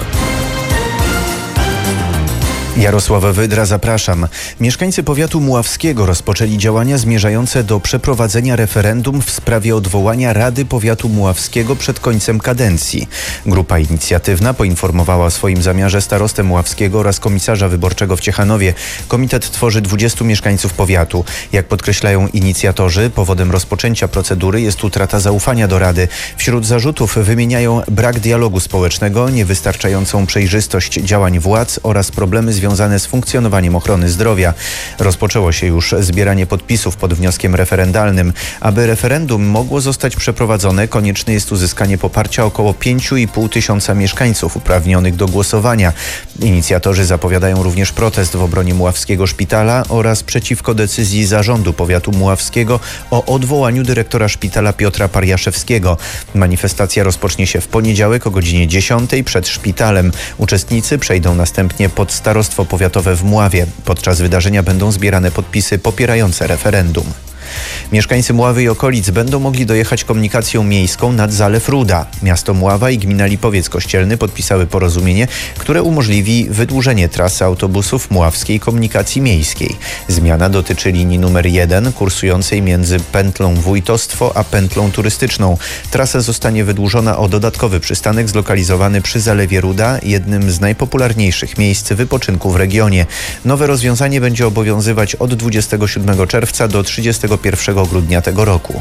Jarosław Wydra, zapraszam. Mieszkańcy powiatu muławskiego rozpoczęli działania zmierzające do przeprowadzenia referendum w sprawie odwołania Rady Powiatu Muławskiego przed końcem kadencji. Grupa inicjatywna poinformowała o swoim zamiarze starostę muławskiego oraz komisarza wyborczego w Ciechanowie. Komitet tworzy dwudziestu mieszkańców powiatu. Jak podkreślają inicjatorzy, powodem rozpoczęcia procedury jest utrata zaufania do Rady. Wśród zarzutów wymieniają brak dialogu społecznego, niewystarczającą przejrzystość działań władz oraz problemy związane związane z funkcjonowaniem ochrony zdrowia. Rozpoczęło się już zbieranie podpisów pod wnioskiem referendalnym. Aby referendum mogło zostać przeprowadzone, konieczne jest uzyskanie poparcia około pięć i pół tysiąca mieszkańców uprawnionych do głosowania. Inicjatorzy zapowiadają również protest w obronie Muławskiego Szpitala oraz przeciwko decyzji Zarządu Powiatu Muławskiego o odwołaniu dyrektora szpitala Piotra Pariaszewskiego. Manifestacja rozpocznie się w poniedziałek o godzinie dziesiątej przed szpitalem. Uczestnicy przejdą następnie pod starostwo powiatowe w Mławie. Podczas wydarzenia będą zbierane podpisy popierające referendum. Mieszkańcy Mławy i okolic będą mogli dojechać komunikacją miejską nad Zalew Ruda. Miasto Mława i gmina Lipowiec Kościelny podpisały porozumienie, które umożliwi wydłużenie trasy autobusów mławskiej komunikacji miejskiej. Zmiana dotyczy linii numer jeden, kursującej między pętlą Wójtostwo a pętlą turystyczną. Trasa zostanie wydłużona o dodatkowy przystanek zlokalizowany przy Zalewie Ruda, jednym z najpopularniejszych miejsc wypoczynku w regionie. Nowe rozwiązanie będzie obowiązywać od dwudziestego siódmego czerwca do trzydziestego pierwszego grudnia tego roku.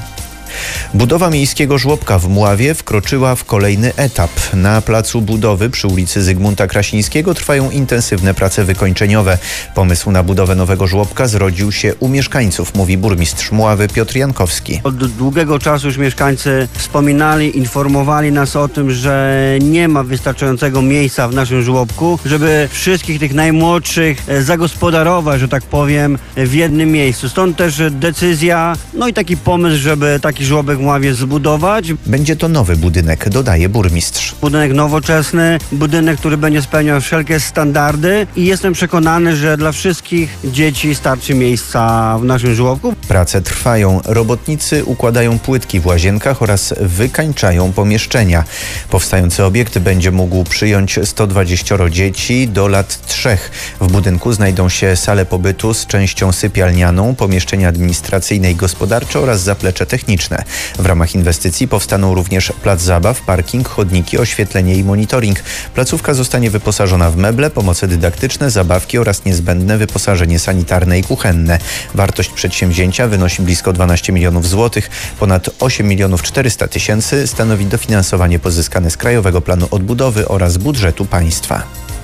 Budowa miejskiego żłobka w Mławie wkroczyła w kolejny etap. Na placu budowy przy ulicy Zygmunta Krasińskiego trwają intensywne prace wykończeniowe. Pomysł na budowę nowego żłobka zrodził się u mieszkańców, mówi burmistrz Mławy Piotr Jankowski. Od długiego czasu już mieszkańcy wspominali, informowali nas o tym, że nie ma wystarczającego miejsca w naszym żłobku, żeby wszystkich tych najmłodszych zagospodarować, że tak powiem, w jednym miejscu. Stąd też decyzja, no i taki pomysł, żeby taki żłobek w Mławie zbudować. Będzie to nowy budynek, dodaje burmistrz. Budynek nowoczesny, budynek, który będzie spełniał wszelkie standardy i jestem przekonany, że dla wszystkich dzieci starczy miejsca w naszym żłobku. Prace trwają. Robotnicy układają płytki w łazienkach oraz wykańczają pomieszczenia. Powstający obiekt będzie mógł przyjąć sto dwadzieścia dzieci do lat trzech. W budynku znajdą się sale pobytu z częścią sypialnianą, pomieszczenia administracyjne i gospodarcze oraz zaplecze techniczne. W ramach inwestycji powstaną również plac zabaw, parking, chodniki, oświetlenie i monitoring. Placówka zostanie wyposażona w meble, pomoce dydaktyczne, zabawki oraz niezbędne wyposażenie sanitarne i kuchenne. Wartość przedsięwzięcia wynosi blisko dwanaście milionów złotych. Ponad osiem milionów czterysta tysięcy stanowi dofinansowanie pozyskane z Krajowego Planu Odbudowy oraz budżetu państwa.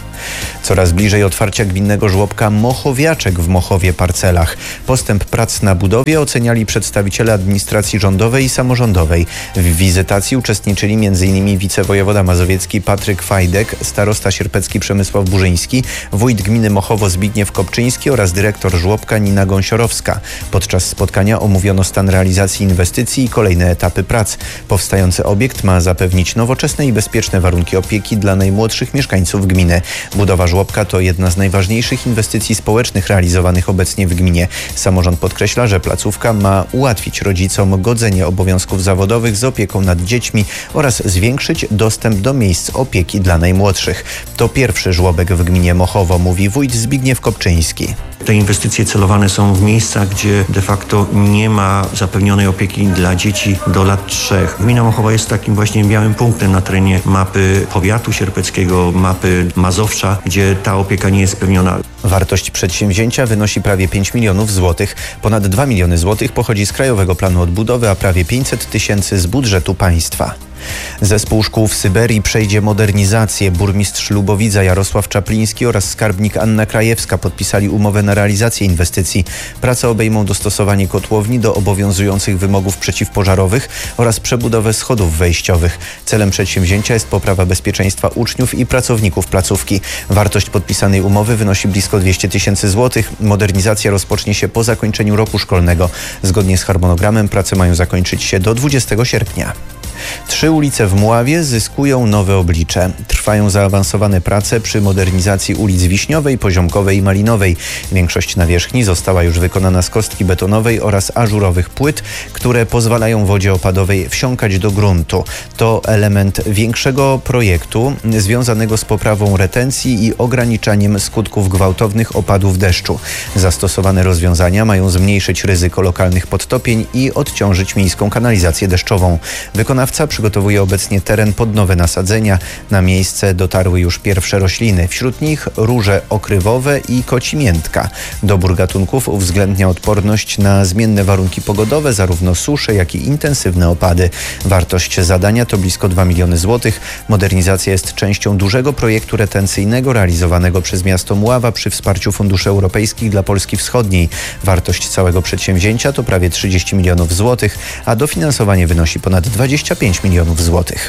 Coraz bliżej otwarcia gminnego żłobka Mochowiaczek w Mochowie Parcelach. Postęp prac na budowie oceniali przedstawiciele administracji rządowej i samorządowej. W wizytacji uczestniczyli m in wicewojewoda mazowiecki Patryk Fajdek, starosta sierpecki Przemysław Burzyński, wójt gminy Mochowo Zbigniew Kopczyński oraz dyrektor żłobka Nina Gąsiorowska. Podczas spotkania omówiono stan realizacji inwestycji i kolejne etapy prac. Powstający obiekt ma zapewnić nowoczesne i bezpieczne warunki opieki dla najmłodszych mieszkańców gminy. Budowa żłobka to jedna z najważniejszych inwestycji społecznych realizowanych obecnie w gminie. Samorząd podkreśla, że placówka ma ułatwić rodzicom godzenie obowiązków zawodowych z opieką nad dziećmi oraz zwiększyć dostęp do miejsc opieki dla najmłodszych. To pierwszy żłobek w gminie Mochowo, mówi wójt Zbigniew Kopczyński. Te inwestycje celowane są w miejsca, gdzie de facto nie ma zapewnionej opieki dla dzieci do lat trzech. Gmina Mochowa jest takim właśnie białym punktem na terenie mapy powiatu sierpeckiego, mapy Mazowsza, gdzie ta opieka nie jest spełniona. Wartość przedsięwzięcia wynosi prawie pięć milionów złotych. Ponad dwa miliony złotych pochodzi z Krajowego Planu Odbudowy, a prawie pięćset tysięcy z budżetu państwa. Zespół szkół w Syberii przejdzie modernizację. Burmistrz Lubowidza Jarosław Czapliński oraz skarbnik Anna Krajewska podpisali umowę na realizację inwestycji. Prace obejmą dostosowanie kotłowni do obowiązujących wymogów przeciwpożarowych oraz przebudowę schodów wejściowych. Celem przedsięwzięcia jest poprawa bezpieczeństwa uczniów i pracowników placówki. Wartość podpisanej umowy wynosi blisko dwieście tysięcy złotych. Modernizacja rozpocznie się po zakończeniu roku szkolnego. Zgodnie z harmonogramem prace mają zakończyć się do dwudziestego sierpnia. Trzy ulice w Mławie zyskują nowe oblicze. Trwają zaawansowane prace przy modernizacji ulic Wiśniowej, Poziomkowej i Malinowej. Większość nawierzchni została już wykonana z kostki betonowej oraz ażurowych płyt, które pozwalają wodzie opadowej wsiąkać do gruntu. To element większego projektu związanego z poprawą retencji i ograniczaniem skutków gwałtownych opadów deszczu. Zastosowane rozwiązania mają zmniejszyć ryzyko lokalnych podtopień i odciążyć miejską kanalizację deszczową. Wykonawca przygotowuje obecnie teren pod nowe nasadzenia. Na miejsce dotarły już pierwsze rośliny. Wśród nich róże okrywowe i kocimiętka. Dobór gatunków uwzględnia odporność na zmienne warunki pogodowe, zarówno susze, jak i intensywne opady. Wartość zadania to blisko dwa miliony złotych. Modernizacja jest częścią dużego projektu retencyjnego realizowanego przez miasto Mława przy wsparciu funduszy europejskich dla Polski Wschodniej. Wartość całego przedsięwzięcia to prawie trzydzieści milionów złotych, a dofinansowanie wynosi ponad dwadzieścia pięć milionów złotych.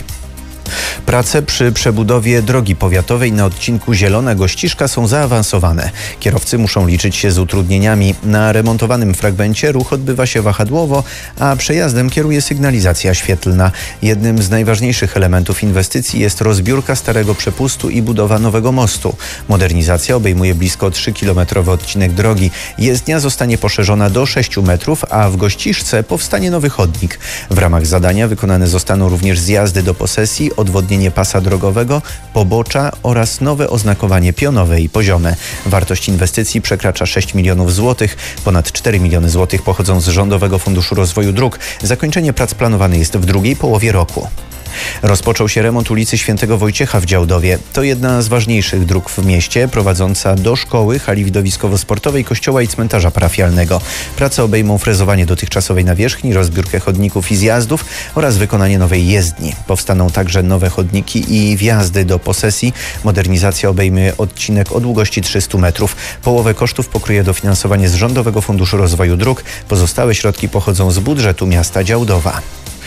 Prace przy przebudowie drogi powiatowej na odcinku Zielona-Gościszka są zaawansowane. Kierowcy muszą liczyć się z utrudnieniami. Na remontowanym fragmencie ruch odbywa się wahadłowo, a przejazdem kieruje sygnalizacja świetlna. Jednym z najważniejszych elementów inwestycji jest rozbiórka starego przepustu i budowa nowego mostu. Modernizacja obejmuje blisko trzykilometrowy odcinek drogi. Jezdnia zostanie poszerzona do sześciu metrów, a w Gościszce powstanie nowy chodnik. W ramach zadania wykonane zostaną również zjazdy do posesji, odwodnienie pasa drogowego, pobocza oraz nowe oznakowanie pionowe i poziome. Wartość inwestycji przekracza sześć milionów złotych. Ponad cztery miliony złotych pochodzą z Rządowego Funduszu Rozwoju Dróg. Zakończenie prac planowane jest w drugiej połowie roku. Rozpoczął się remont ulicy Świętego Wojciecha w Działdowie. To jedna z ważniejszych dróg w mieście, prowadząca do szkoły, hali widowiskowo-sportowej, kościoła i cmentarza parafialnego. Prace obejmą frezowanie dotychczasowej nawierzchni, rozbiórkę chodników i zjazdów oraz wykonanie nowej jezdni. Powstaną także nowe chodniki i wjazdy do posesji. Modernizacja obejmie odcinek o długości trzysta metrów. Połowę kosztów pokryje dofinansowanie z Rządowego Funduszu Rozwoju Dróg. Pozostałe środki pochodzą z budżetu miasta Działdowa.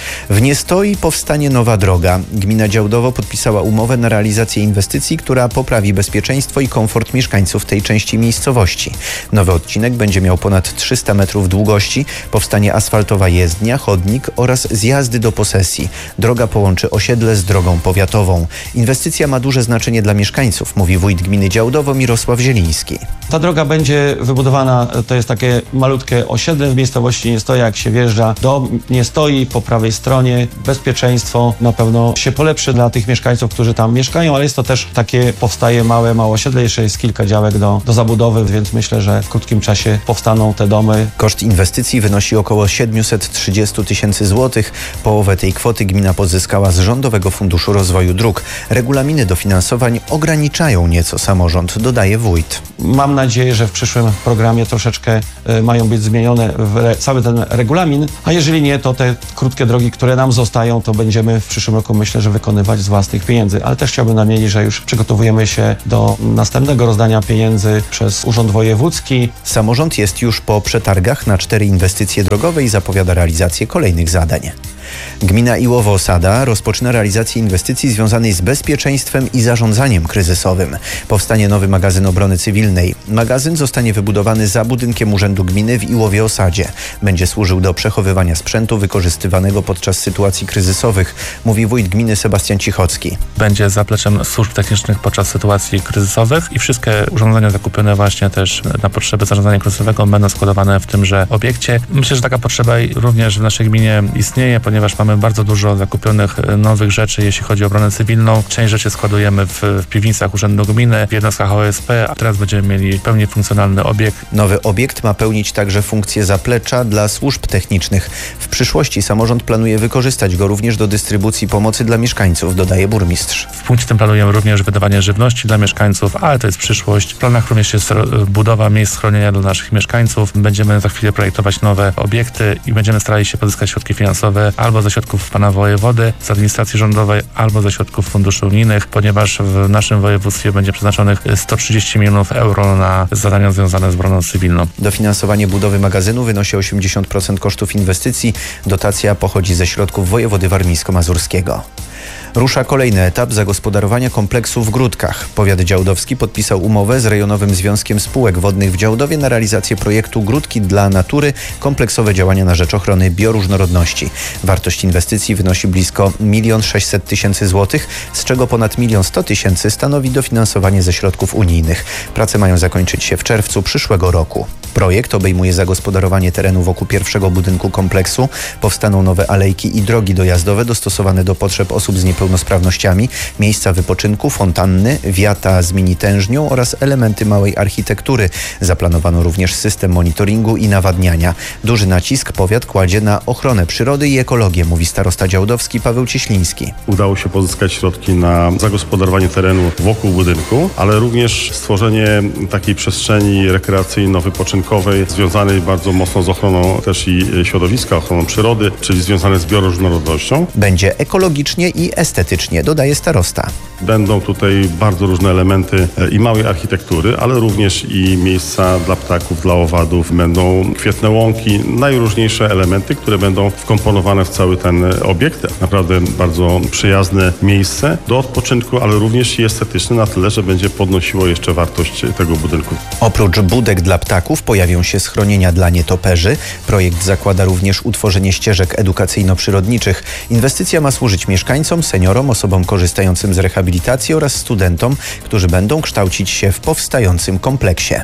W Niestoi powstanie nowa droga. Gmina Działdowo podpisała umowę na realizację inwestycji, która poprawi bezpieczeństwo i komfort mieszkańców tej części miejscowości. Nowy odcinek będzie miał ponad trzysta metrów długości. Powstanie asfaltowa jezdnia, chodnik oraz zjazdy do posesji. Droga połączy osiedle z drogą powiatową. Inwestycja ma duże znaczenie dla mieszkańców, mówi wójt gminy Działdowo Mirosław Zieliński. Ta droga będzie wybudowana, to jest takie malutkie osiedle w miejscowości Niestoja. Jak się wjeżdża do Niestoi, po prawej stronie bezpieczeństwo na pewno się polepszy dla tych mieszkańców, którzy tam mieszkają, ale jest to też takie, powstaje małe, małe osiedle, jeszcze jest kilka działek do, do zabudowy, więc myślę, że w krótkim czasie powstaną te domy. Koszt inwestycji wynosi około siedemset trzydzieści tysięcy złotych. Połowę tej kwoty gmina pozyskała z Rządowego Funduszu Rozwoju Dróg. Regulaminy dofinansowań ograniczają nieco samorząd, dodaje wójt. Mam nadzieję, że w przyszłym programie troszeczkę y, mają być zmienione w re, cały ten regulamin, a jeżeli nie, to te krótkie drogi, które nam zostają, to będziemy w przyszłym roku, myślę, że wykonywać z własnych pieniędzy. Ale też chciałbym nadmienić, że już przygotowujemy się do następnego rozdania pieniędzy przez Urząd Wojewódzki. Samorząd jest już po przetargach na cztery inwestycje drogowe i zapowiada realizację kolejnych zadań. Gmina Iłowo-Osada rozpoczyna realizację inwestycji związanej z bezpieczeństwem i zarządzaniem kryzysowym. Powstanie nowy magazyn obrony cywilnej. Magazyn zostanie wybudowany za budynkiem Urzędu Gminy w Iłowie-Osadzie. Będzie służył do przechowywania sprzętu wykorzystywanego podczas sytuacji kryzysowych, mówi wójt gminy Sebastian Cichocki. Będzie zapleczem służb technicznych podczas sytuacji kryzysowych i wszystkie urządzenia zakupione właśnie też na potrzeby zarządzania kryzysowego będą składowane w tymże obiekcie. Myślę, że taka potrzeba również w naszej gminie istnieje, ponieważ mamy bardzo dużo zakupionych nowych rzeczy, jeśli chodzi o obronę cywilną. Część rzeczy składujemy w, w piwnicach Urzędu Gminy, w jednostkach O S P, a teraz będziemy mieli pełni funkcjonalny obiekt. Nowy obiekt ma pełnić także funkcję zaplecza dla służb technicznych. W przyszłości samorząd planuje wykorzystać go również do dystrybucji pomocy dla mieszkańców, dodaje burmistrz. W punkcie tym planujemy również wydawanie żywności dla mieszkańców, ale to jest przyszłość. W planach również jest budowa miejsc schronienia dla naszych mieszkańców. Będziemy za chwilę projektować nowe obiekty i będziemy starali się pozyskać środki finansowe albo ze środków pana wojewody, z administracji rządowej, albo ze środków funduszy unijnych, ponieważ w naszym województwie będzie przeznaczonych sto trzydzieści milionów euro na zadania związane z obroną cywilną. Dofinansowanie budowy magazynu wynosi osiemdziesiąt procent kosztów inwestycji. Dotacja pochodzi ze środków wojewody warmińsko-mazurskiego. Rusza kolejny etap zagospodarowania kompleksu w Gródkach. Powiat działdowski podpisał umowę z Rejonowym Związkiem Spółek Wodnych w Działdowie na realizację projektu Gródki dla natury – kompleksowe działania na rzecz ochrony bioróżnorodności. Wartość inwestycji wynosi blisko milion sześćset tysięcy złotych, z czego ponad milion sto tysięcy stanowi dofinansowanie ze środków unijnych. Prace mają zakończyć się w czerwcu przyszłego roku. Projekt obejmuje zagospodarowanie terenu wokół pierwszego budynku kompleksu. Powstaną nowe alejki i drogi dojazdowe dostosowane do potrzeb osób z niepełnosprawnościami, miejsca wypoczynku, fontanny, wiata z mini tężnią oraz elementy małej architektury. Zaplanowano również system monitoringu i nawadniania. Duży nacisk powiat kładzie na ochronę przyrody i ekologię, mówi starosta działdowski Paweł Cieśliński. Udało się pozyskać środki na zagospodarowanie terenu wokół budynku, ale również stworzenie takiej przestrzeni rekreacyjno-wypoczynkowej związanej bardzo mocno z ochroną też i środowiska, ochroną przyrody, czyli związanej z bioróżnorodnością. Będzie ekologicznie i estetycznie, dodaje starosta. Będą tutaj bardzo różne elementy i małej architektury, ale również i miejsca dla ptaków, dla owadów. Będą kwietne łąki, najróżniejsze elementy, które będą wkomponowane w cały ten obiekt. Naprawdę bardzo przyjazne miejsce do odpoczynku, ale również i estetyczne na tyle, że będzie podnosiło jeszcze wartość tego budynku. Oprócz budek dla ptaków pojawią się schronienia dla nietoperzy. Projekt zakłada również utworzenie ścieżek edukacyjno-przyrodniczych. Inwestycja ma służyć mieszkańcom, seniorom, osobom korzystającym z rehabilitacji oraz studentom, którzy będą kształcić się w powstającym kompleksie.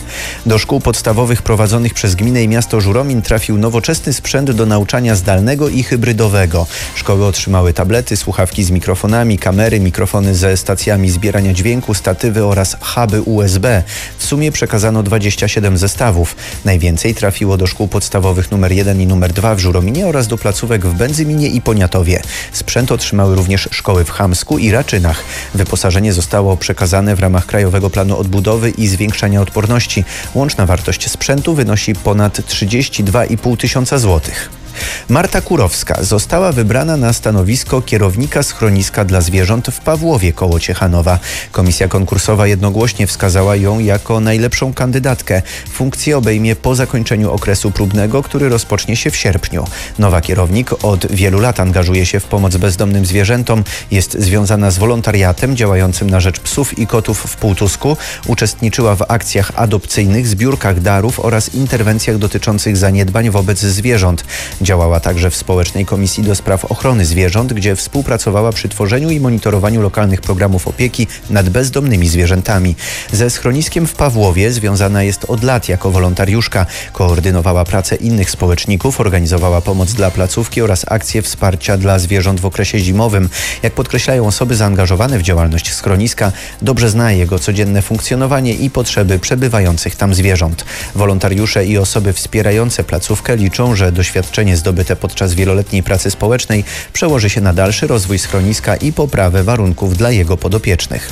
Do szkół podstawowych prowadzonych przez gminę i miasto Żuromin trafił nowoczesny sprzęt do nauczania zdalnego i hybrydowego. Szkoły otrzymały tablety, słuchawki z mikrofonami, kamery, mikrofony ze stacjami zbierania dźwięku, statywy oraz huby U S B. W sumie przekazano dwadzieścia siedem zestawów. Najwięcej trafiło do szkół podstawowych numer jeden i numer dwa w Żurominie oraz do placówek w Będzyminie i Poniatowie. Sprzęt otrzymały również szkoły w Chamsku i Raczynach. Wyposażenie zostało przekazane w ramach Krajowego Planu Odbudowy i Zwiększania Odporności. Łączna wartość sprzętu wynosi ponad trzydzieści dwa i pół tysiąca złotych. Marta Kurowska została wybrana na stanowisko kierownika schroniska dla zwierząt w Pawłowie koło Ciechanowa. Komisja konkursowa jednogłośnie wskazała ją jako najlepszą kandydatkę. Funkcję obejmie po zakończeniu okresu próbnego, który rozpocznie się w sierpniu. Nowa kierownik od wielu lat angażuje się w pomoc bezdomnym zwierzętom. Jest związana z wolontariatem działającym na rzecz psów i kotów w Półtusku. Uczestniczyła w akcjach adopcyjnych, zbiórkach darów oraz interwencjach dotyczących zaniedbań wobec zwierząt. Działała także w Społecznej Komisji do Spraw Ochrony Zwierząt, gdzie współpracowała przy tworzeniu i monitorowaniu lokalnych programów opieki nad bezdomnymi zwierzętami. Ze schroniskiem w Pawłowie związana jest od lat jako wolontariuszka. Koordynowała pracę innych społeczników, organizowała pomoc dla placówki oraz akcje wsparcia dla zwierząt w okresie zimowym. Jak podkreślają osoby zaangażowane w działalność schroniska, dobrze zna jego codzienne funkcjonowanie i potrzeby przebywających tam zwierząt. Wolontariusze i osoby wspierające placówkę liczą, że doświadczenie zdobyte podczas wieloletniej pracy społecznej przełoży się na dalszy rozwój schroniska i poprawę warunków dla jego podopiecznych.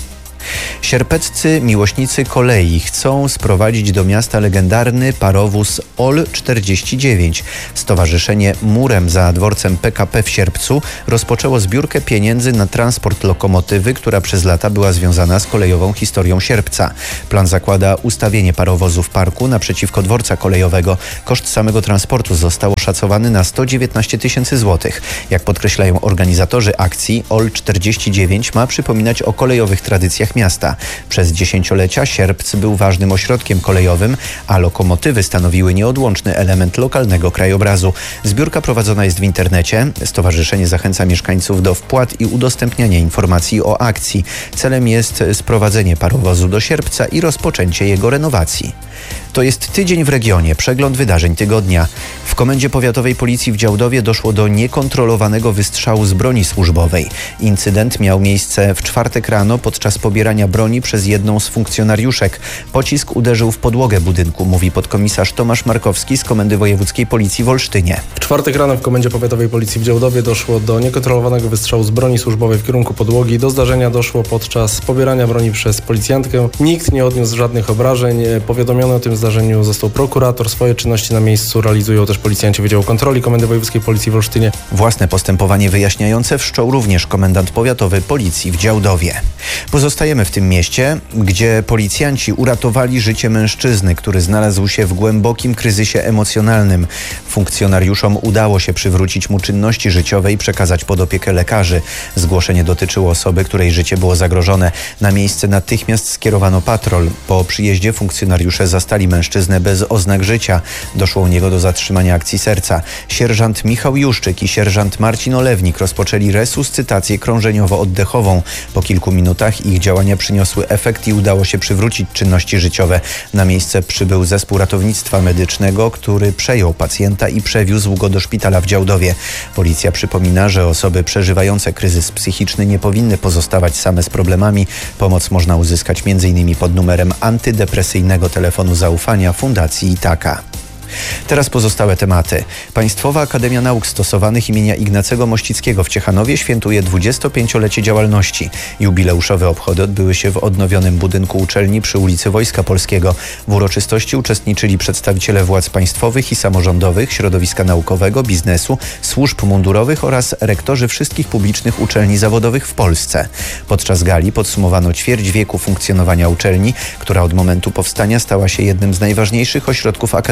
Sierpeccy miłośnicy kolei chcą sprowadzić do miasta legendarny parowóz O L czterdzieści dziewięć. Stowarzyszenie Murem za dworcem P K P w Sierpcu rozpoczęło zbiórkę pieniędzy na transport lokomotywy, która przez lata była związana z kolejową historią Sierpca. Plan zakłada ustawienie parowozu w parku naprzeciwko dworca kolejowego. Koszt samego transportu został oszacowany na sto dziewiętnaście tysięcy złotych. Jak podkreślają organizatorzy akcji, O L czterdzieści dziewięć ma przypominać o kolejowych tradycjach miasta. Przez dziesięciolecia Sierpc był ważnym ośrodkiem kolejowym, a lokomotywy stanowiły nieodłączny element lokalnego krajobrazu. Zbiórka prowadzona jest w internecie. Stowarzyszenie zachęca mieszkańców do wpłat i udostępniania informacji o akcji. Celem jest sprowadzenie parowozu do Sierpca i rozpoczęcie jego renowacji. To jest Tydzień w regionie, przegląd wydarzeń tygodnia. W Komendzie Powiatowej Policji w Działdowie doszło do niekontrolowanego wystrzału z broni służbowej. Incydent miał miejsce w czwartek rano podczas pobierania broni przez jedną z funkcjonariuszek. Pocisk uderzył w podłogę budynku, mówi podkomisarz Tomasz Markowski z Komendy Wojewódzkiej Policji w Olsztynie. W czwartek rano w Komendzie Powiatowej Policji w Działdowie doszło do niekontrolowanego wystrzału z broni służbowej w kierunku podłogi. Do zdarzenia doszło podczas pobierania broni przez policjantkę. Nikt nie odniósł żadnych obrażeń. Powiadomiony o tym zdarzeniu został prokurator. Swoje czynności na miejscu realizują też policjanci Wydziału Kontroli Komendy Wojewódzkiej Policji w Olsztynie. Własne postępowanie wyjaśniające wszczął również komendant powiatowy Policji w Działdowie. Pozostajemy w tym mieście, gdzie policjanci uratowali życie mężczyzny, który znalazł się w głębokim kryzysie emocjonalnym. Funkcjonariuszom udało się przywrócić mu czynności życiowe i przekazać pod opiekę lekarzy. Zgłoszenie dotyczyło osoby, której życie było zagrożone. Na miejsce natychmiast skierowano patrol. Po przyjeździe funkcjonariusze zastali mężczyznę bez oznak życia. Doszło u niego do zatrzymania akcji serca. Sierżant Michał Juszczyk i sierżant Marcin Olewnik rozpoczęli resuscytację krążeniowo-oddechową. Po kilku minutach ich działania przyniosły efekt i udało się przywrócić czynności życiowe. Na miejsce przybył zespół ratownictwa medycznego, który przejął pacjenta i przewiózł go do szpitala w Działdowie. Policja przypomina, że osoby przeżywające kryzys psychiczny nie powinny pozostawać same z problemami. Pomoc można uzyskać między innymi pod numerem antydepresyjnego telefonu zaufania Fundacji Itaka. Teraz pozostałe tematy. Państwowa Akademia Nauk Stosowanych imienia Ignacego Mościckiego w Ciechanowie świętuje dwudziestopięciolecie działalności. Jubileuszowe obchody odbyły się w odnowionym budynku uczelni przy ulicy Wojska Polskiego. W uroczystości uczestniczyli przedstawiciele władz państwowych i samorządowych, środowiska naukowego, biznesu, służb mundurowych oraz rektorzy wszystkich publicznych uczelni zawodowych w Polsce. Podczas gali podsumowano ćwierć wieku funkcjonowania uczelni, która od momentu powstania stała się jednym z najważniejszych ośrodków akademickich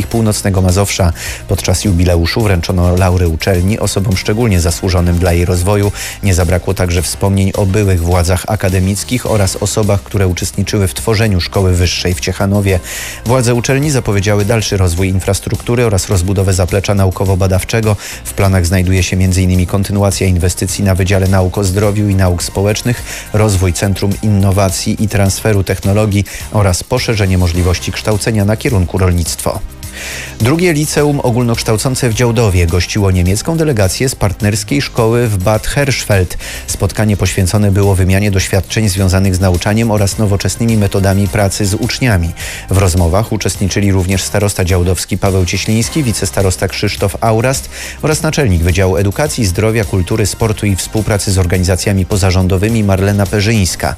Miejskich Północnego Mazowsza. Podczas jubileuszu wręczono laury uczelni osobom szczególnie zasłużonym dla jej rozwoju. Nie zabrakło także wspomnień o byłych władzach akademickich oraz osobach, które uczestniczyły w tworzeniu szkoły wyższej w Ciechanowie. Władze uczelni zapowiedziały dalszy rozwój infrastruktury oraz rozbudowę zaplecza naukowo-badawczego. W planach znajduje się między innymi kontynuacja inwestycji na Wydziale Nauk o Zdrowiu i Nauk Społecznych, rozwój Centrum Innowacji i Transferu Technologii oraz poszerzenie możliwości kształcenia na kierunku rolnictwo. Drugie liceum ogólnokształcące w Działdowie gościło niemiecką delegację z partnerskiej szkoły w Bad Hersfeld. Spotkanie poświęcone było wymianie doświadczeń związanych z nauczaniem oraz nowoczesnymi metodami pracy z uczniami. W rozmowach uczestniczyli również starosta działdowski Paweł Cieśliński, wicestarosta Krzysztof Aurast oraz naczelnik Wydziału Edukacji, Zdrowia, Kultury, Sportu i Współpracy z organizacjami pozarządowymi Marlena Perzyńska.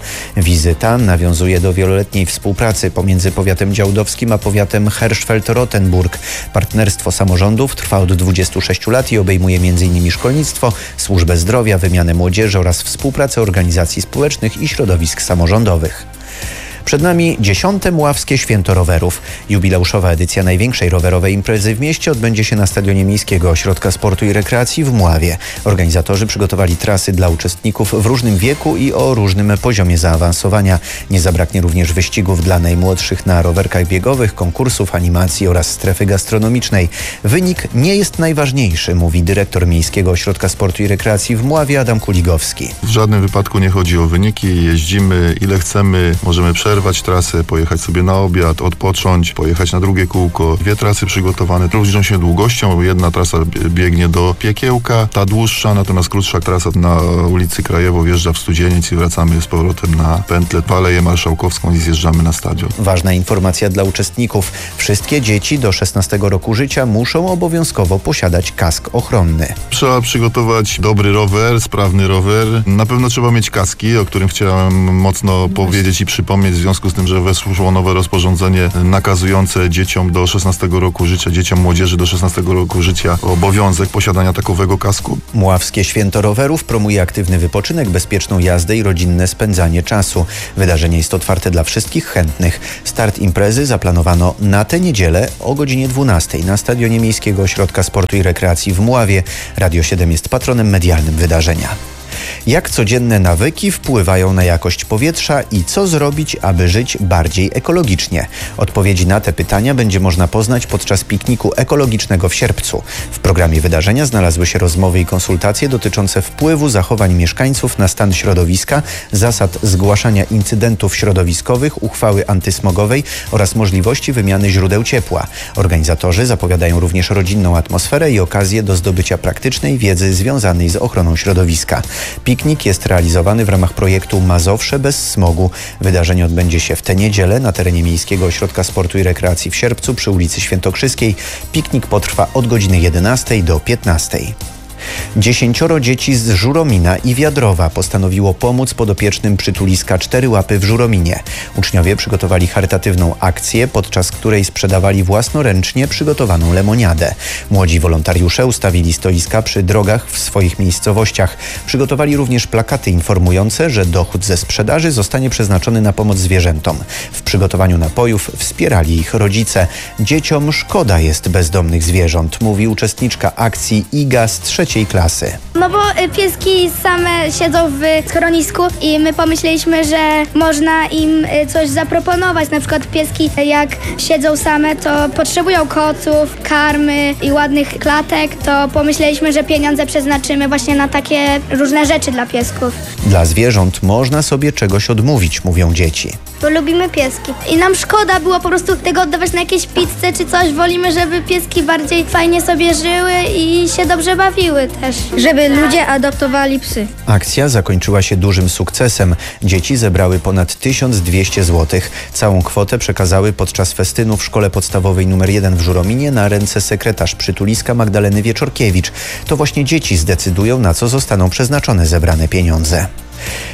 Wizyta nawiązuje do wieloletniej współpracy pomiędzy powiatem działdowskim a powiatem Hersfeld-Rotenburg. Partnerstwo samorządów trwa od dwudziestu sześciu lat i obejmuje m in szkolnictwo, służbę zdrowia, wymianę młodzieży oraz współpracę organizacji społecznych i środowisk samorządowych. Przed nami dziesiąte Mławskie Święto Rowerów. Jubileuszowa edycja największej rowerowej imprezy w mieście odbędzie się na stadionie Miejskiego Ośrodka Sportu i Rekreacji w Mławie. Organizatorzy przygotowali trasy dla uczestników w różnym wieku i o różnym poziomie zaawansowania. Nie zabraknie również wyścigów dla najmłodszych na rowerkach biegowych, konkursów, animacji oraz strefy gastronomicznej. Wynik nie jest najważniejszy, mówi dyrektor Miejskiego Ośrodka Sportu i Rekreacji w Mławie Adam Kuligowski. W żadnym wypadku nie chodzi o wyniki. Jeździmy ile chcemy, możemy przerwać trasę, pojechać sobie na obiad, odpocząć, pojechać na drugie kółko. Dwie trasy przygotowane różnią się długością. Jedna trasa biegnie do Piekiełka, ta dłuższa, natomiast krótsza trasa na ulicy Krajewo wjeżdża w Studzieniec i wracamy z powrotem na pętlę Aleję Marszałkowską i zjeżdżamy na stadion. Ważna informacja dla uczestników. Wszystkie dzieci do szesnastego roku życia muszą obowiązkowo posiadać kask ochronny. Trzeba przygotować dobry rower, sprawny rower. Na pewno trzeba mieć kaski, o którym chciałem mocno powiedzieć i przypomnieć, w związku z tym, że weszło nowe rozporządzenie nakazujące dzieciom do szesnastego roku życia, dzieciom młodzieży do szesnastego roku życia obowiązek posiadania takowego kasku. Mławskie Święto Rowerów promuje aktywny wypoczynek, bezpieczną jazdę i rodzinne spędzanie czasu. Wydarzenie jest otwarte dla wszystkich chętnych. Start imprezy zaplanowano na tę niedzielę o godzinie dwunastej na stadionie Miejskiego Ośrodka Sportu i Rekreacji w Mławie. Radio siedem jest patronem medialnym wydarzenia. Jak codzienne nawyki wpływają na jakość powietrza i co zrobić, aby żyć bardziej ekologicznie? Odpowiedzi na te pytania będzie można poznać podczas pikniku ekologicznego w Sierpcu. W programie wydarzenia znalazły się rozmowy i konsultacje dotyczące wpływu zachowań mieszkańców na stan środowiska, zasad zgłaszania incydentów środowiskowych, uchwały antysmogowej oraz możliwości wymiany źródeł ciepła. Organizatorzy zapowiadają również rodzinną atmosferę i okazję do zdobycia praktycznej wiedzy związanej z ochroną środowiska. Piknik jest realizowany w ramach projektu Mazowsze bez smogu. Wydarzenie odbędzie się w tę niedzielę na terenie Miejskiego Ośrodka Sportu i Rekreacji w Sierpcu przy ulicy Świętokrzyskiej. Piknik potrwa od godziny jedenastej do piętnastej. Dziesięcioro dzieci z Żuromina i Wiadrowa postanowiło pomóc podopiecznym przytuliska Cztery Łapy w Żurominie. Uczniowie przygotowali charytatywną akcję, podczas której sprzedawali własnoręcznie przygotowaną lemoniadę. Młodzi wolontariusze ustawili stoiska przy drogach w swoich miejscowościach. Przygotowali również plakaty informujące, że dochód ze sprzedaży zostanie przeznaczony na pomoc zwierzętom. W przygotowaniu napojów wspierali ich rodzice. Dzieciom szkoda jest bezdomnych zwierząt, mówi uczestniczka akcji Iga z trzeciej klasy. No bo pieski same siedzą w schronisku i my pomyśleliśmy, że można im coś zaproponować. Na przykład pieski jak siedzą same, to potrzebują koców, karmy i ładnych klatek. To pomyśleliśmy, że pieniądze przeznaczymy właśnie na takie różne rzeczy dla piesków. Dla zwierząt można sobie czegoś odmówić, mówią dzieci. Bo lubimy pieski. I nam szkoda było po prostu tego oddawać na jakieś pizze czy coś. Wolimy, żeby pieski bardziej fajnie sobie żyły i się dobrze bawiły też. Żeby ludzie adoptowali psy. Akcja zakończyła się dużym sukcesem. Dzieci zebrały ponad tysiąc dwieście złotych. Całą kwotę przekazały podczas festynu w Szkole Podstawowej numer jeden w Żurominie na ręce sekretarz przytuliska Magdaleny Wieczorkiewicz. To właśnie dzieci zdecydują, na co zostaną przeznaczone zebrane pieniądze.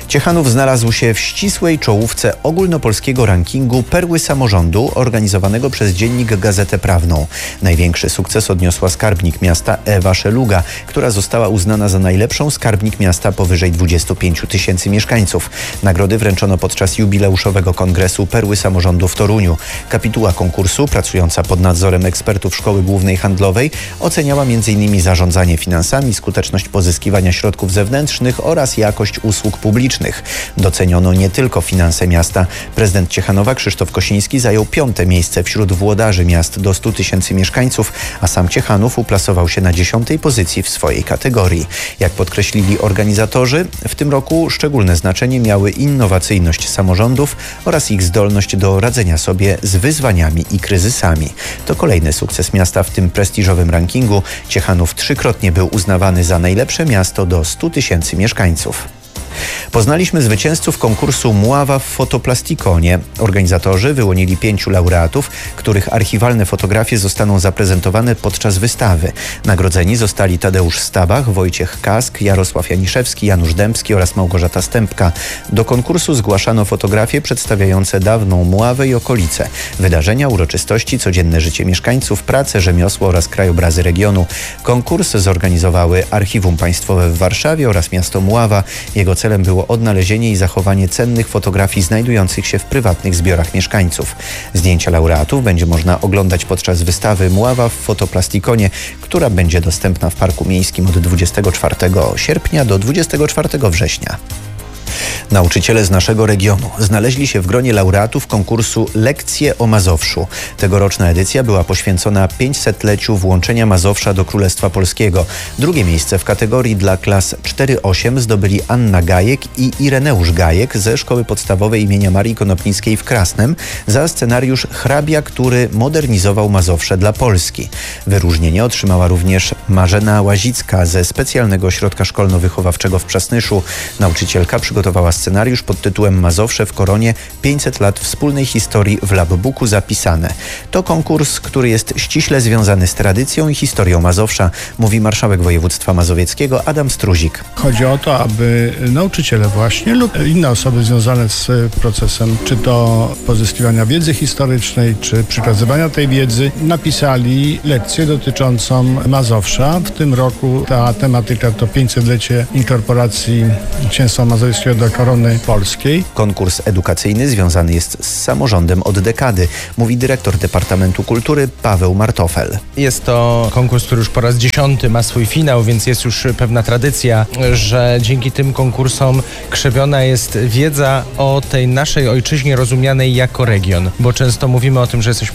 Ciechanów znalazł się w ścisłej czołówce ogólnopolskiego rankingu Perły Samorządu organizowanego przez dziennik Gazetę Prawną. Największy sukces odniosła skarbnik miasta Ewa Szeluga, która została uznana za najlepszą skarbnik miasta powyżej dwudziestu pięciu tysięcy mieszkańców. Nagrody wręczono podczas jubileuszowego kongresu Perły Samorządu w Toruniu. Kapituła konkursu, pracująca pod nadzorem ekspertów Szkoły Głównej Handlowej, oceniała między innymi zarządzanie finansami, skuteczność pozyskiwania środków zewnętrznych oraz jakość usług publicznych. Doceniono nie tylko finanse miasta. Prezydent Ciechanowa Krzysztof Kosiński zajął piąte miejsce wśród włodarzy miast do stu tysięcy mieszkańców, a sam Ciechanów uplasował się na dziesiątej pozycji w swojej kategorii. Jak podkreślili organizatorzy, w tym roku szczególne znaczenie miały innowacyjność samorządów oraz ich zdolność do radzenia sobie z wyzwaniami i kryzysami. To kolejny sukces miasta w tym prestiżowym rankingu. Ciechanów trzykrotnie był uznawany za najlepsze miasto do stu tysięcy mieszkańców. Poznaliśmy zwycięzców konkursu Mława w Fotoplasticone. Organizatorzy wyłonili pięciu laureatów, których archiwalne fotografie zostaną zaprezentowane podczas wystawy. Nagrodzeni zostali Tadeusz Stabach, Wojciech Kask, Jarosław Janiszewski, Janusz Dębski oraz Małgorzata Stępka. Do konkursu zgłaszano fotografie przedstawiające dawną Mławę i okolice, wydarzenia, uroczystości, codzienne życie mieszkańców, pracę, rzemiosło oraz krajobrazy regionu. Konkurs zorganizowały Archiwum Państwowe w Warszawie oraz miasto Mława. Jego celem było odnalezienie i zachowanie cennych fotografii znajdujących się w prywatnych zbiorach mieszkańców. Zdjęcia laureatów będzie można oglądać podczas wystawy Mława w Fotoplasticone, która będzie dostępna w Parku Miejskim od dwudziestego czwartego sierpnia do dwudziestego czwartego września. Nauczyciele z naszego regionu znaleźli się w gronie laureatów konkursu Lekcje o Mazowszu. Tegoroczna edycja była poświęcona pięćsetleciu włączenia Mazowsza do Królestwa Polskiego. Drugie miejsce w kategorii dla klas cztery osiem zdobyli Anna Gajek i Ireneusz Gajek ze Szkoły Podstawowej imienia Marii Konopnickiej w Krasnem za scenariusz Hrabia, który modernizował Mazowsze dla Polski. Wyróżnienie otrzymała również Marzena Łazicka ze Specjalnego Ośrodka Szkolno-Wychowawczego w Przasnyszu. Nauczycielka przygotowała scenariusz pod tytułem Mazowsze w koronie pięćset lat wspólnej historii w Labbooku zapisane. To konkurs, który jest ściśle związany z tradycją i historią Mazowsza, mówi marszałek województwa mazowieckiego Adam Struzik. Chodzi o to, aby nauczyciele właśnie lub inne osoby związane z procesem, czy to pozyskiwania wiedzy historycznej, czy przekazywania tej wiedzy, napisali lekcję dotyczącą Mazowsza. W tym roku ta tematyka to pięćsetlecie inkorporacji Księstwa Mazowieckiego do Korony Polskiej. Konkurs edukacyjny związany jest z samorządem od dekady, mówi dyrektor Departamentu Kultury Paweł Martofel. Jest to konkurs, który już po raz dziesiąty ma swój finał, więc jest już pewna tradycja, że dzięki tym konkursom krzewiona jest wiedza o tej naszej ojczyźnie rozumianej jako region, bo często mówimy o tym, że jesteśmy